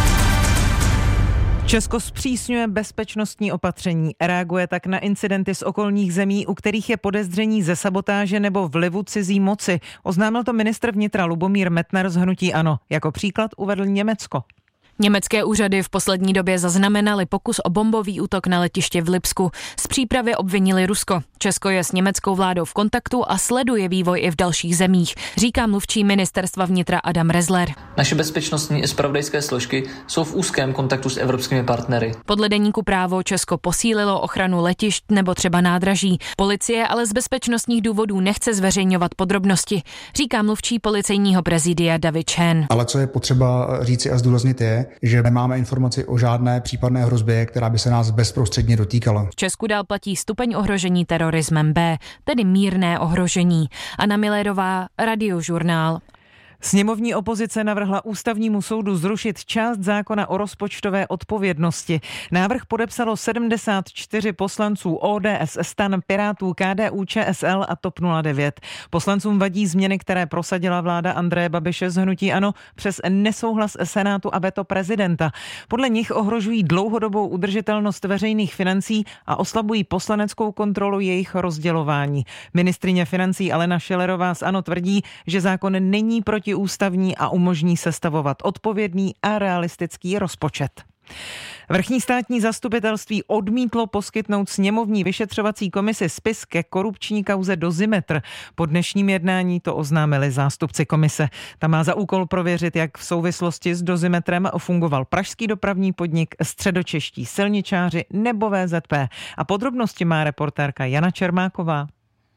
Česko zpřísňuje bezpečnostní opatření. Reaguje tak na incidenty z okolních zemí, u kterých je podezření ze sabotáže nebo vlivu cizí moci. Oznámil to ministr vnitra Lubomír Metnar z hnutí ANO. Jako příklad uvedl Německo. Německé úřady v poslední době zaznamenaly pokus o bombový útok na letiště v Lipsku. Z přípravy obvinili Rusko. Česko je s německou vládou v kontaktu a sleduje vývoj i v dalších zemích, říká mluvčí ministerstva vnitra Adam Rezler. Naše bezpečnostní i zpravodajské složky jsou v úzkém kontaktu s evropskými partnery. Podle deníku Právo Česko posílilo ochranu letišť nebo třeba nádraží. Policie ale z bezpečnostních důvodů nechce zveřejňovat podrobnosti, říká mluvčí policejního prezidia David Chen. Ale co je potřeba říci a zdůraznit je, že nemáme informaci o žádné případné hrozbě, která by se nás bezprostředně dotýkala. V Česku dál platí stupeň ohrožení terorismem B, tedy mírné ohrožení. Anna Millerová, Radiožurnál. Sněmovní opozice navrhla ústavnímu soudu zrušit část zákona o rozpočtové odpovědnosti. Návrh podepsalo sedmdesát čtyři poslanců O D S, STAN, Pirátů, K D U Č S L a T O P nula devět. Poslancům vadí změny, které prosadila vláda Andreje Babiše z hnutí ANO přes nesouhlas Senátu a veto prezidenta. Podle nich ohrožují dlouhodobou udržitelnost veřejných financí a oslabují poslaneckou kontrolu jejich rozdělování. Ministryně financí Alena Schillerová z ANO tvrdí, že zákon není proti ústavní a umožní sestavovat odpovědný a realistický rozpočet. Vrchní státní zastupitelství odmítlo poskytnout sněmovní vyšetřovací komisi spis ke korupční kauze Dozimetr. Po dnešním jednání to oznámili zástupci komise. Ta má za úkol prověřit, jak v souvislosti s Dozimetrem fungoval pražský dopravní podnik, středočeští silničáři nebo V Z P. A podrobnosti má reportérka Jana Čermáková.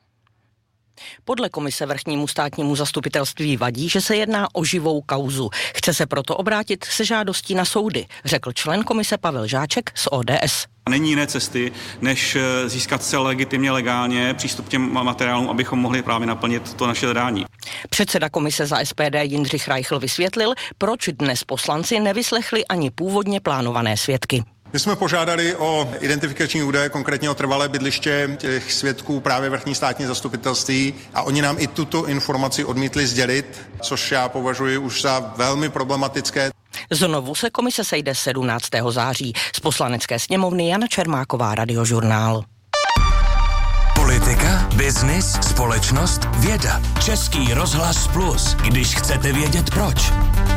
Podle komise vrchnímu státnímu zastupitelství vadí, že se jedná o živou kauzu. Chce se proto obrátit se žádostí na soudy, řekl člen komise Pavel Žáček z O D S. Není jiné cesty, než získat se legitimně, legálně přístup k těm materiálům, abychom mohli právě naplnit to naše zadání. Předseda komise za S P D Jindřich Reichl vysvětlil, proč dnes poslanci nevyslechli ani původně plánované svědky. My jsme požádali o identifikační údaje, konkrétně o trvalé bydliště těch svědků právě vrchní státní zastupitelství a oni nám i tuto informaci odmítli sdělit, což já považuji už za velmi problematické. Znovu se komise sejde sedmnáctého září. Z Poslanecké sněmovny Jana Čermáková, Radiožurnál. Politika, biznis, společnost, věda. Český rozhlas Plus, když chcete vědět proč.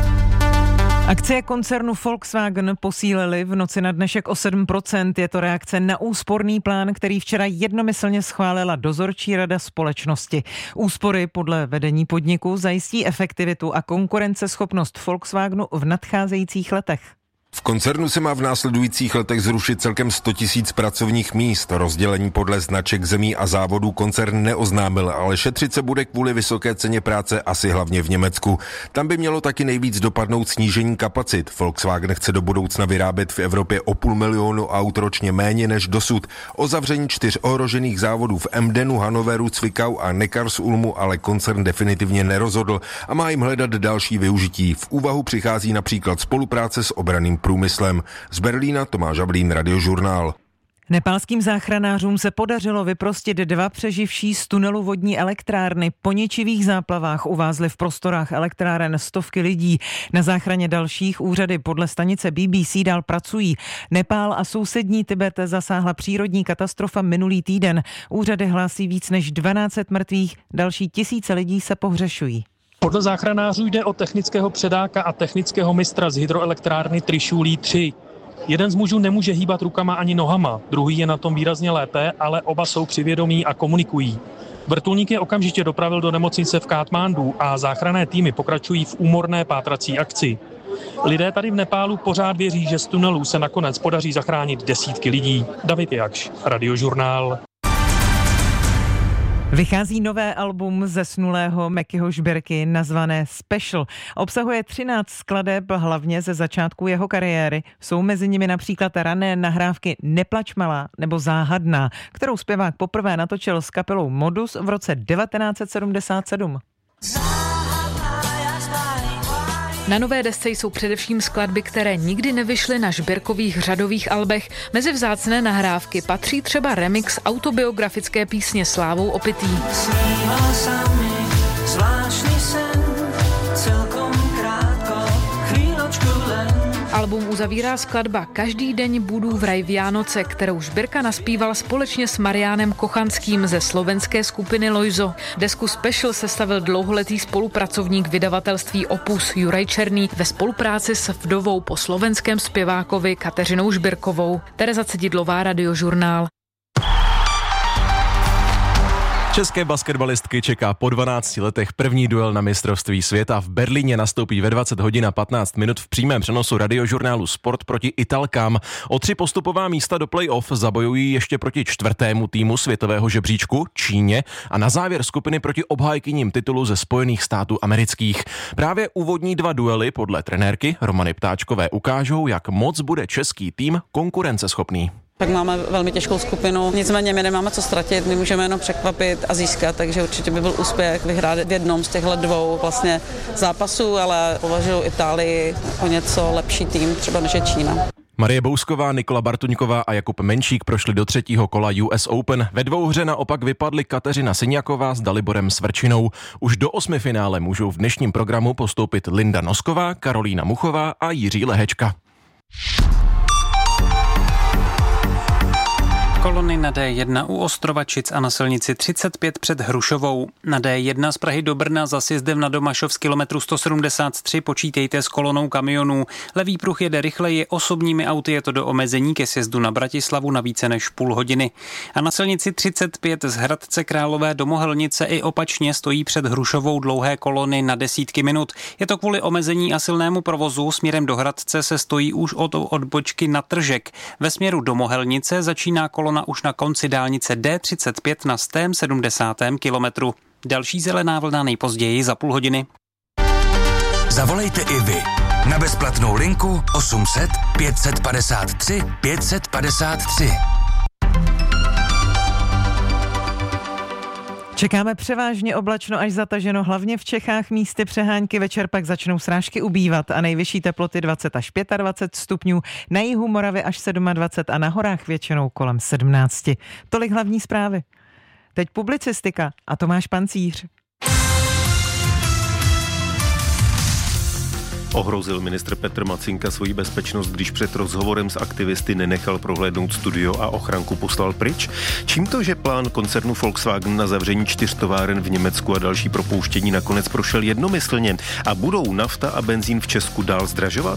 Akcie koncernu Volkswagen posílily v noci na dnešek o sedm procent. Je to reakce na úsporný plán, který včera jednomyslně schválila dozorčí rada společnosti. Úspory podle vedení podniku zajistí efektivitu a konkurenceschopnost Volkswagenu v nadcházejících letech. V koncernu se má v následujících letech zrušit celkem sto tisíc pracovních míst. Rozdělení podle značek zemí a závodů koncern neoznámil, ale šetřit se bude kvůli vysoké ceně práce asi hlavně v Německu. Tam by mělo taky nejvíc dopadnout snížení kapacit. Volkswagen chce do budoucna vyrábět v Evropě o půl milionu aut ročně méně než dosud. O zavření čtyř ohrožených závodů v Emdenu, Hannoveru, Zwickau a Neckarsulmu ale koncern definitivně nerozhodl a má jim hledat další využití. V úvahu přichází například spolupráce s obranným průmyslem. Z Berlína Tomáš Ablín, Radiožurnál. Nepálským záchranářům se podařilo vyprostit dva přeživší z tunelu vodní elektrárny. Po ničivých záplavách uvázly v prostorách elektráren stovky lidí. Na záchraně dalších úřady podle stanice B B C dál pracují. Nepál a sousední Tibet zasáhla přírodní katastrofa minulý týden. Úřady hlásí víc než dvanáct set mrtvých, další tisíce lidí se pohřešují. Podle záchranářů jde o technického předáka a technického mistra z hydroelektrárny Trišulí tři. Jeden z mužů nemůže hýbat rukama ani nohama, druhý je na tom výrazně lépe, ale oba jsou při vědomí a komunikují. Vrtulník je okamžitě dopravil do nemocnice v Kátmandu a záchranné týmy pokračují v úmorné pátrací akci. Lidé tady v Nepálu pořád věří, že z tunelů se nakonec podaří zachránit desítky lidí. David Jakš, Radiožurnál. Vychází nové album zesnulého Mackyho Žbirky nazvané Special. Obsahuje třináct skladeb, hlavně ze začátku jeho kariéry. Jsou mezi nimi například rané nahrávky Neplač malá nebo Záhadná, kterou zpěvák poprvé natočil s kapelou Modus v roce devatenáct set sedmdesát sedm. Na nové desce jsou především skladby, které nikdy nevyšly na Žbirkových řadových albech. Mezi vzácné nahrávky patří třeba remix autobiografické písně Slávou opitý. Album uzavírá skladba Každý den budu vraj Vianoce, kterou Žbirka naspíval společně s Mariánem Kochanským ze slovenské skupiny Lojzo. Desku Special sestavil dlouholetý spolupracovník vydavatelství Opus Juraj Černý ve spolupráci s vdovou po slovenském zpěvákovi Kateřinou Žbirkovou. Tereza Cedidlová, Radiožurnál. České basketbalistky čeká po dvanácti letech první duel na mistrovství světa. V Berlíně nastoupí ve dvacet hodin a patnáct minut v přímém přenosu Radiožurnálu Sport proti Italkám. O tři postupová místa do play-off zabojují ještě proti čtvrtému týmu světového žebříčku Číně a na závěr skupiny proti obhájkyním titulu ze Spojených států amerických. Právě úvodní dva duely podle trenérky Romany Ptáčkové ukážou, jak moc bude český tým konkurenceschopný. Tak máme velmi těžkou skupinu, nicméně my nemáme co ztratit, my můžeme jenom překvapit a získat, takže určitě by byl úspěch vyhrát v jednom z těchto dvou vlastně zápasů, ale považuji Itálii o něco lepší tým, třeba než je Čína. Marie Bousková, Nikola Bartuňková a Jakub Menšík prošli do třetího kola U S Open. Ve dvouhře naopak vypadly Kateřina Syňaková s Daliborem Svrčinou. Už do osmifinále můžou v dnešním programu postoupit Linda Nosková, Karolína Muchová a Jiří Lehečka. Kolony na D jedna u Ostrovačic a na silnici třicet pět před Hrušovou. Na D jedna z Prahy do Brna za sjezdem na Domašov z kilometru sto sedmdesát tři počítejte s kolonou kamionů. Levý pruh jede rychleji, osobními auty je to do omezení ke sjezdu na Bratislavu na více než půl hodiny. A na silnici třicet pět z Hradce Králové do Mohelnice i opačně stojí před Hrušovou dlouhé kolony na desítky minut. Je to kvůli omezení a silnému provozu. Směrem do Hradce se stojí už od odbočky na Tržek. Ve směru do Mohelnice začíná kolona už na konci dálnice D třicet pět na sto sedmdesátém kilometru. Další zelená vlna nejpozději za půl hodiny. Zavolejte i vy na bezplatnou linku osm set pět set padesát tři pět set padesát tři. Čekáme převážně oblačno až zataženo, hlavně v Čechách, místy přehánky, večer pak začnou srážky ubývat a nejvyšší teploty dvacet až dvacet pět stupňů, na jihu Moravy až dvacet sedm a na horách většinou kolem sedmnáct. Tolik hlavní zprávy. Teď publicistika a Tomáš Pancíř. Ohrozil ministr Petr Macinka svoji bezpečnost, když před rozhovorem s aktivisty nenechal prohlédnout studio a ochranku poslal pryč? Čím to, že plán koncernu Volkswagen na zavření čtyř továren v Německu a další propouštění nakonec prošel jednomyslně? A budou nafta a benzín v Česku dál zdražovat?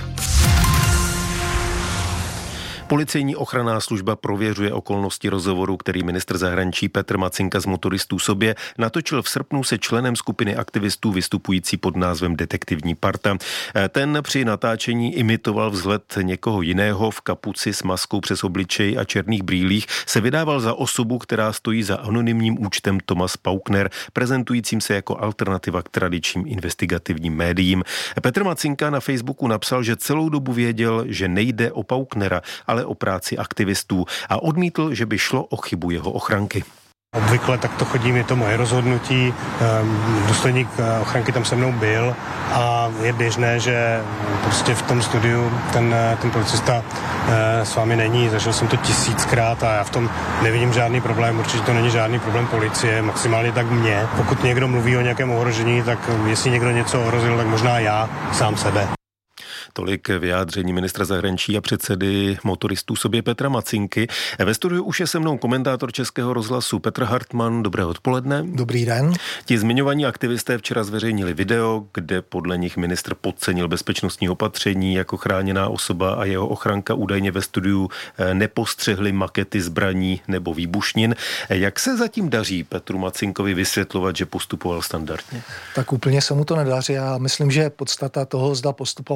Policejní ochranná služba prověřuje okolnosti rozhovoru, který ministr zahraničí Petr Macinka z Motoristů sobě natočil v srpnu se členem skupiny aktivistů vystupující pod názvem Detektivní parta. Ten při natáčení imitoval vzhled někoho jiného v kapuci s maskou přes obličej a černých brýlích, se vydával za osobu, která stojí za anonymním účtem Thomas Paukner, prezentujícím se jako alternativa k tradičním investigativním médiím. Petr Macinka na Facebooku napsal, že celou dobu věděl, že nejde o Pauknera, ale o práci aktivistů a odmítl, že by šlo o chybu jeho ochranky. Obvykle tak to chodím, je to moje rozhodnutí, důstojník ochranky tam se mnou byl a je běžné, že prostě v tom studiu ten, ten policista s vámi není, zažil jsem to tisíckrát a já v tom nevidím žádný problém, určitě to není žádný problém policie, maximálně tak mě. Pokud někdo mluví o nějakém ohrožení, tak jestli někdo něco ohrozil, tak možná já sám sebe. Tolik vyjádření ministra zahraničí a předsedy Motoristů sobě Petra Macinky. Ve studiu už je se mnou komentátor Českého rozhlasu Petr Hartmann. Dobré odpoledne. Dobrý den. Ti zmiňovaní aktivisté včera zveřejnili video, kde podle nich ministr podcenil bezpečnostní opatření, jako chráněná osoba a jeho ochranka údajně ve studiu nepostřehli makety zbraní nebo výbušnin. Jak se zatím daří Petru Macinkovi vysvětlovat, že postupoval standardně? Tak úplně se mu to nedaří. Já myslím, že podstata toho, zda postupoval standardně,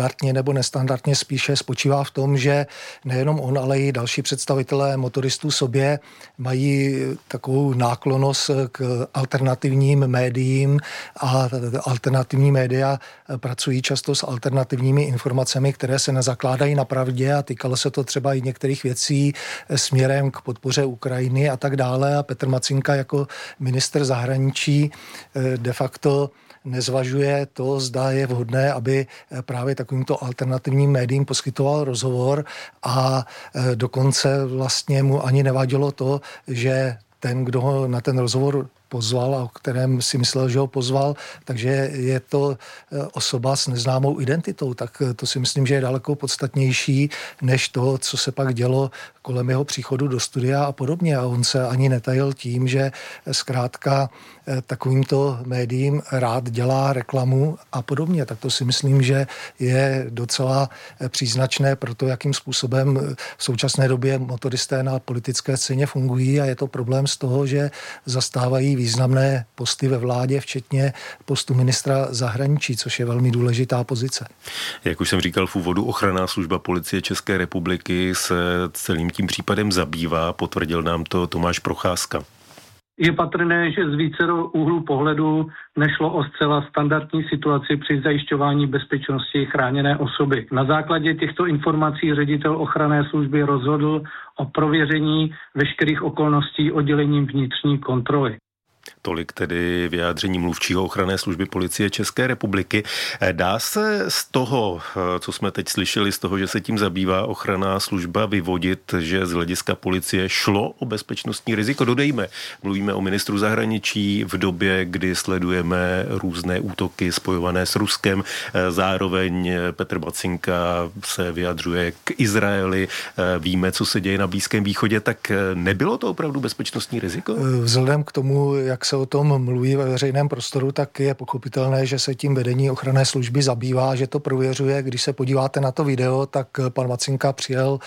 standardně nebo nestandardně spíše spočívá v tom, že nejenom on, ale i další představitelé motoristů sobě mají takovou náklonost k alternativním médiím a alternativní média pracují často s alternativními informacemi, které se nezakládají na pravdě a týkalo se to třeba i některých věcí směrem k podpoře Ukrajiny a tak dále. A Petr Macinka jako ministr zahraničí de facto nezvažuje to, zda je vhodné, aby právě takovýmto alternativním médiím poskytoval rozhovor a dokonce vlastně mu ani nevadilo to, že ten, kdo ho na ten rozhovor pozval a o kterém si myslel, že ho pozval, takže je to osoba s neznámou identitou, tak to si myslím, že je daleko podstatnější než to, co se pak dělo kolem jeho příchodu do studia a podobně. A on se ani netajil tím, že zkrátka takovýmto médiím rád dělá reklamu a podobně. Tak to si myslím, že je docela příznačné pro to, jakým způsobem v současné době motoristé na politické scéně fungují a je to problém z toho, že zastávají významné posty ve vládě, včetně postu ministra zahraničí, což je velmi důležitá pozice. Jak už jsem říkal v úvodu, ochranná služba Policie České republiky se celým tím případem zabývá, potvrdil nám to Tomáš Procházka. Je patrné, že z vícero úhlů pohledu nešlo o zcela standardní situaci při zajišťování bezpečnosti chráněné osoby. Na základě těchto informací ředitel ochranné služby rozhodl o prověření veškerých okolností oddělením vnitřní kontroly. Tolik tedy vyjádření mluvčího ochranné služby Policie České republiky. Dá se z toho, co jsme teď slyšeli, z toho, že se tím zabývá ochranná služba, vyvodit, že z hlediska policie šlo o bezpečnostní riziko? Dodejme, mluvíme o ministru zahraničí v době, kdy sledujeme různé útoky spojované s Ruskem. Zároveň Petr Macinka se vyjadřuje k Izraeli. Víme, co se děje na Blízkém východě, tak nebylo to opravdu bezpečnostní riziko? Vzhledem k tomu, jak se o tom mluví ve veřejném prostoru, tak je pochopitelné, že se tím vedení ochranné služby zabývá, že to prověřuje. Když se podíváte na to video, tak pan Macinka přijel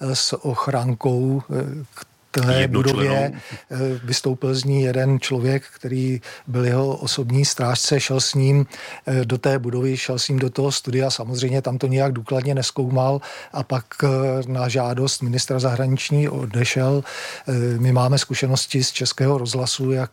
s ochrankou k té budově, vystoupil z ní jeden člověk, který byl jeho osobní strážce, šel s ním do té budovy, šel s ním do toho studia, samozřejmě tam to nějak důkladně nezkoumal a pak na žádost ministra zahraničí odešel. My máme zkušenosti z Českého rozhlasu, jak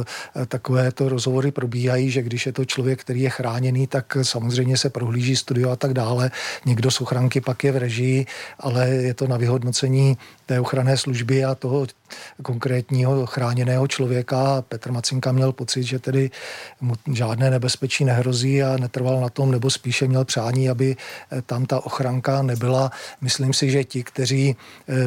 takovéto rozhovory probíhají, že když je to člověk, který je chráněný, tak samozřejmě se prohlíží studio a tak dále. Někdo z ochranky pak je v režii, ale je to na vyhodnocení té ochranné služby a toho konkrétního chráněného člověka. Petr Macinka měl pocit, že tedy mu žádné nebezpečí nehrozí a netrval na tom, nebo spíše měl přání, aby tam ta ochranka nebyla. Myslím si, že ti, kteří e,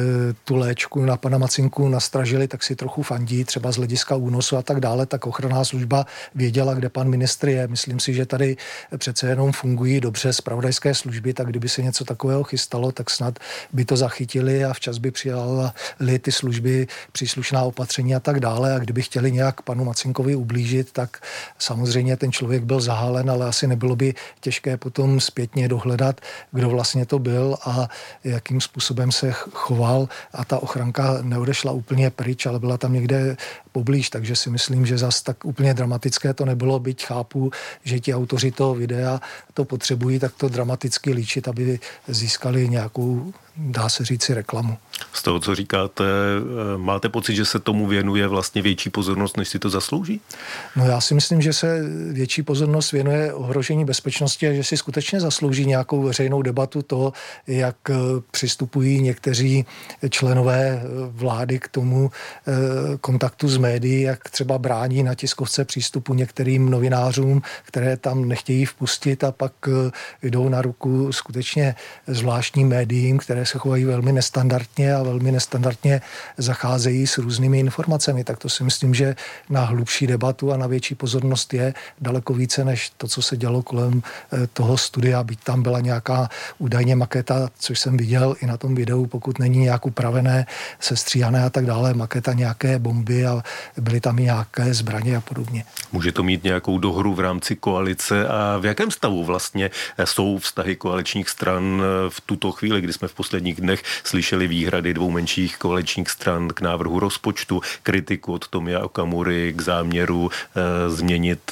tu léčku na pana Macinku nastražili, tak si trochu fandí, třeba z hlediska únosu a tak dále, tak ochranná služba věděla, kde pan ministr je. Myslím si, že tady přece jenom fungují dobře zpravodajské služby, tak kdyby se něco takového chystalo, tak snad by to zachytili a včas by přijali ty služby příslušná opatření a tak dále. A kdyby chtěli nějak panu Macinkovi ublížit, tak samozřejmě ten člověk byl zahalen, ale asi nebylo by těžké potom zpětně dohledat, kdo vlastně to byl a jakým způsobem se choval a ta ochranka neodešla úplně pryč, ale byla tam někde poblíž, takže si myslím, že zas tak úplně dramatické to nebylo, byť chápu, že ti autoři toho videa to potřebují tak to dramaticky líčit, aby získali nějakou, dá se říci, reklamu. Z toho, co říkáte, máte pocit, že se tomu věnuje vlastně větší pozornost, než si to zaslouží? No já si myslím, že se větší pozornost věnuje ohrožení bezpečnosti a že si skutečně zaslouží nějakou veřejnou debatu to, jak přistupují někteří členové vlády k tomu kontaktu s médií, jak třeba brání na tiskovce přístupu některým novinářům, které tam nechtějí vpustit a pak jdou na ruku skutečně zvláštním médiím, které se chovají velmi nestandardně a velmi nestandardně zacházejí s různými informacemi. Tak to si myslím, že na hlubší debatu a na větší pozornost je daleko více než to, co se dělo kolem toho studia, byť tam byla nějaká údajně maketa, což jsem viděl i na tom videu, pokud není nějak upravené, sestříhané a tak dále, maketa nějaké bomby a byly tam i nějaké zbraně a podobně. Může to mít nějakou dohru v rámci koalice a v jakém stavu vlastně jsou vztahy koaličních stran v tuto chvíli, kdy jsme v posledních dnech slyšeli výhrady dvou menších koaličních stran k návrhu rozpočtu, kritiku od Tomia Okamury k záměru e, změnit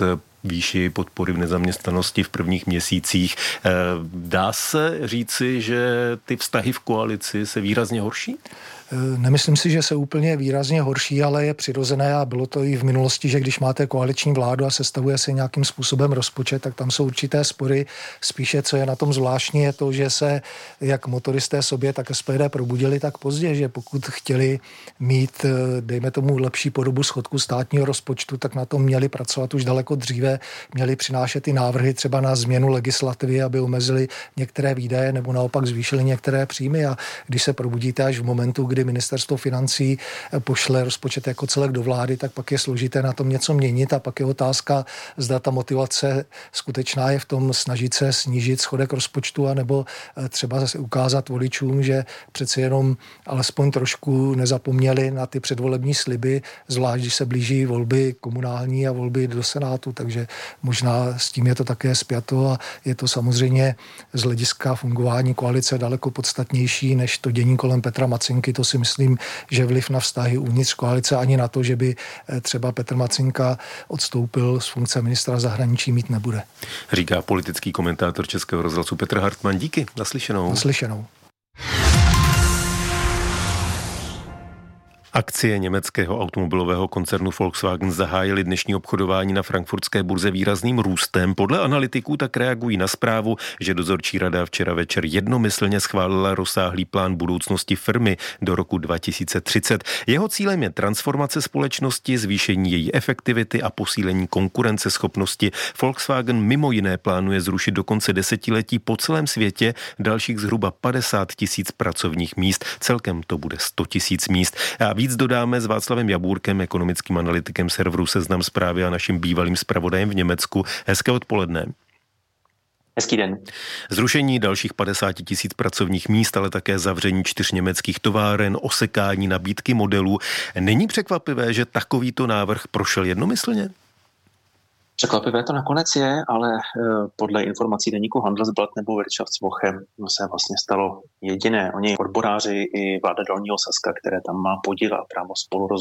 výši podpory v nezaměstnanosti v prvních měsících. Dá se říci, že ty vztahy v koalici se výrazně horší? Nemyslím si, že se úplně výrazně horší, ale je přirozené a bylo to i v minulosti, že když máte koaliční vládu a sestavuje se nějakým způsobem rozpočet, tak tam jsou určité spory. Spíše, co je na tom zvláštní, je to, že se jak motoristé sobě, tak S P D probudili tak pozdě, že pokud chtěli mít, dejme tomu, lepší podobu schodku státního rozpočtu, tak na tom měli pracovat už daleko dříve, měli přinášet i návrhy třeba na změnu legislativy, aby omezili některé výdaje nebo naopak zvýšili některé příjmy. A když se probudíte až v momentu, kdy ministerstvo financí pošle rozpočet jako celek do vlády, tak pak je složité na tom něco měnit a pak je otázka, zda ta motivace skutečná je v tom snažit se snížit schodek rozpočtu anebo třeba zase ukázat voličům, že přeci jenom alespoň trošku nezapomněli na ty předvolební sliby, zvlášť když se blíží volby komunální a volby do Senátu, takže možná s tím je to také spjato a je to samozřejmě z hlediska fungování koalice daleko podstatnější než to dění kolem Petra Macinky. To si myslím, že vliv na vztahy uvnitř koalice ani na to, že by třeba Petr Macinka odstoupil z funkce ministra zahraničí, mít nebude. Říká politický komentátor Českého rozhlasu Petr Hartmann. Díky, naslyšenou. Naslyšenou. Akcie německého automobilového koncernu Volkswagen zahájily dnešní obchodování na frankfurtské burze výrazným růstem. Podle analytiků tak reagují na zprávu, že dozorčí rada včera večer jednomyslně schválila rozsáhlý plán budoucnosti firmy do roku dva tisíce třicet. Jeho cílem je transformace společnosti, zvýšení její efektivity a posílení konkurenceschopnosti. Volkswagen mimo jiné plánuje zrušit do konce desetiletí po celém světě dalších zhruba padesát tisíc pracovních míst. Celkem to bude sto tisíc míst. A víc dodáme s Václavem Jabůrkem, ekonomickým analytikem serveru Seznam Zprávy a naším bývalým zpravodajem v Německu. Hezké odpoledne. Hezký den. Zrušení dalších padesát tisíc pracovních míst, ale také zavření čtyř německých továren, osekání nabídky modelů. Není překvapivé, že takovýto návrh prošel jednomyslně? Překvapivé to nakonec je, ale podle informací deníku Handelsblatt nebo Wirtschaftswoche se vlastně stalo jediné. Oni odboráři i vláda Dolního Saska, které tam má podíl a právo spolu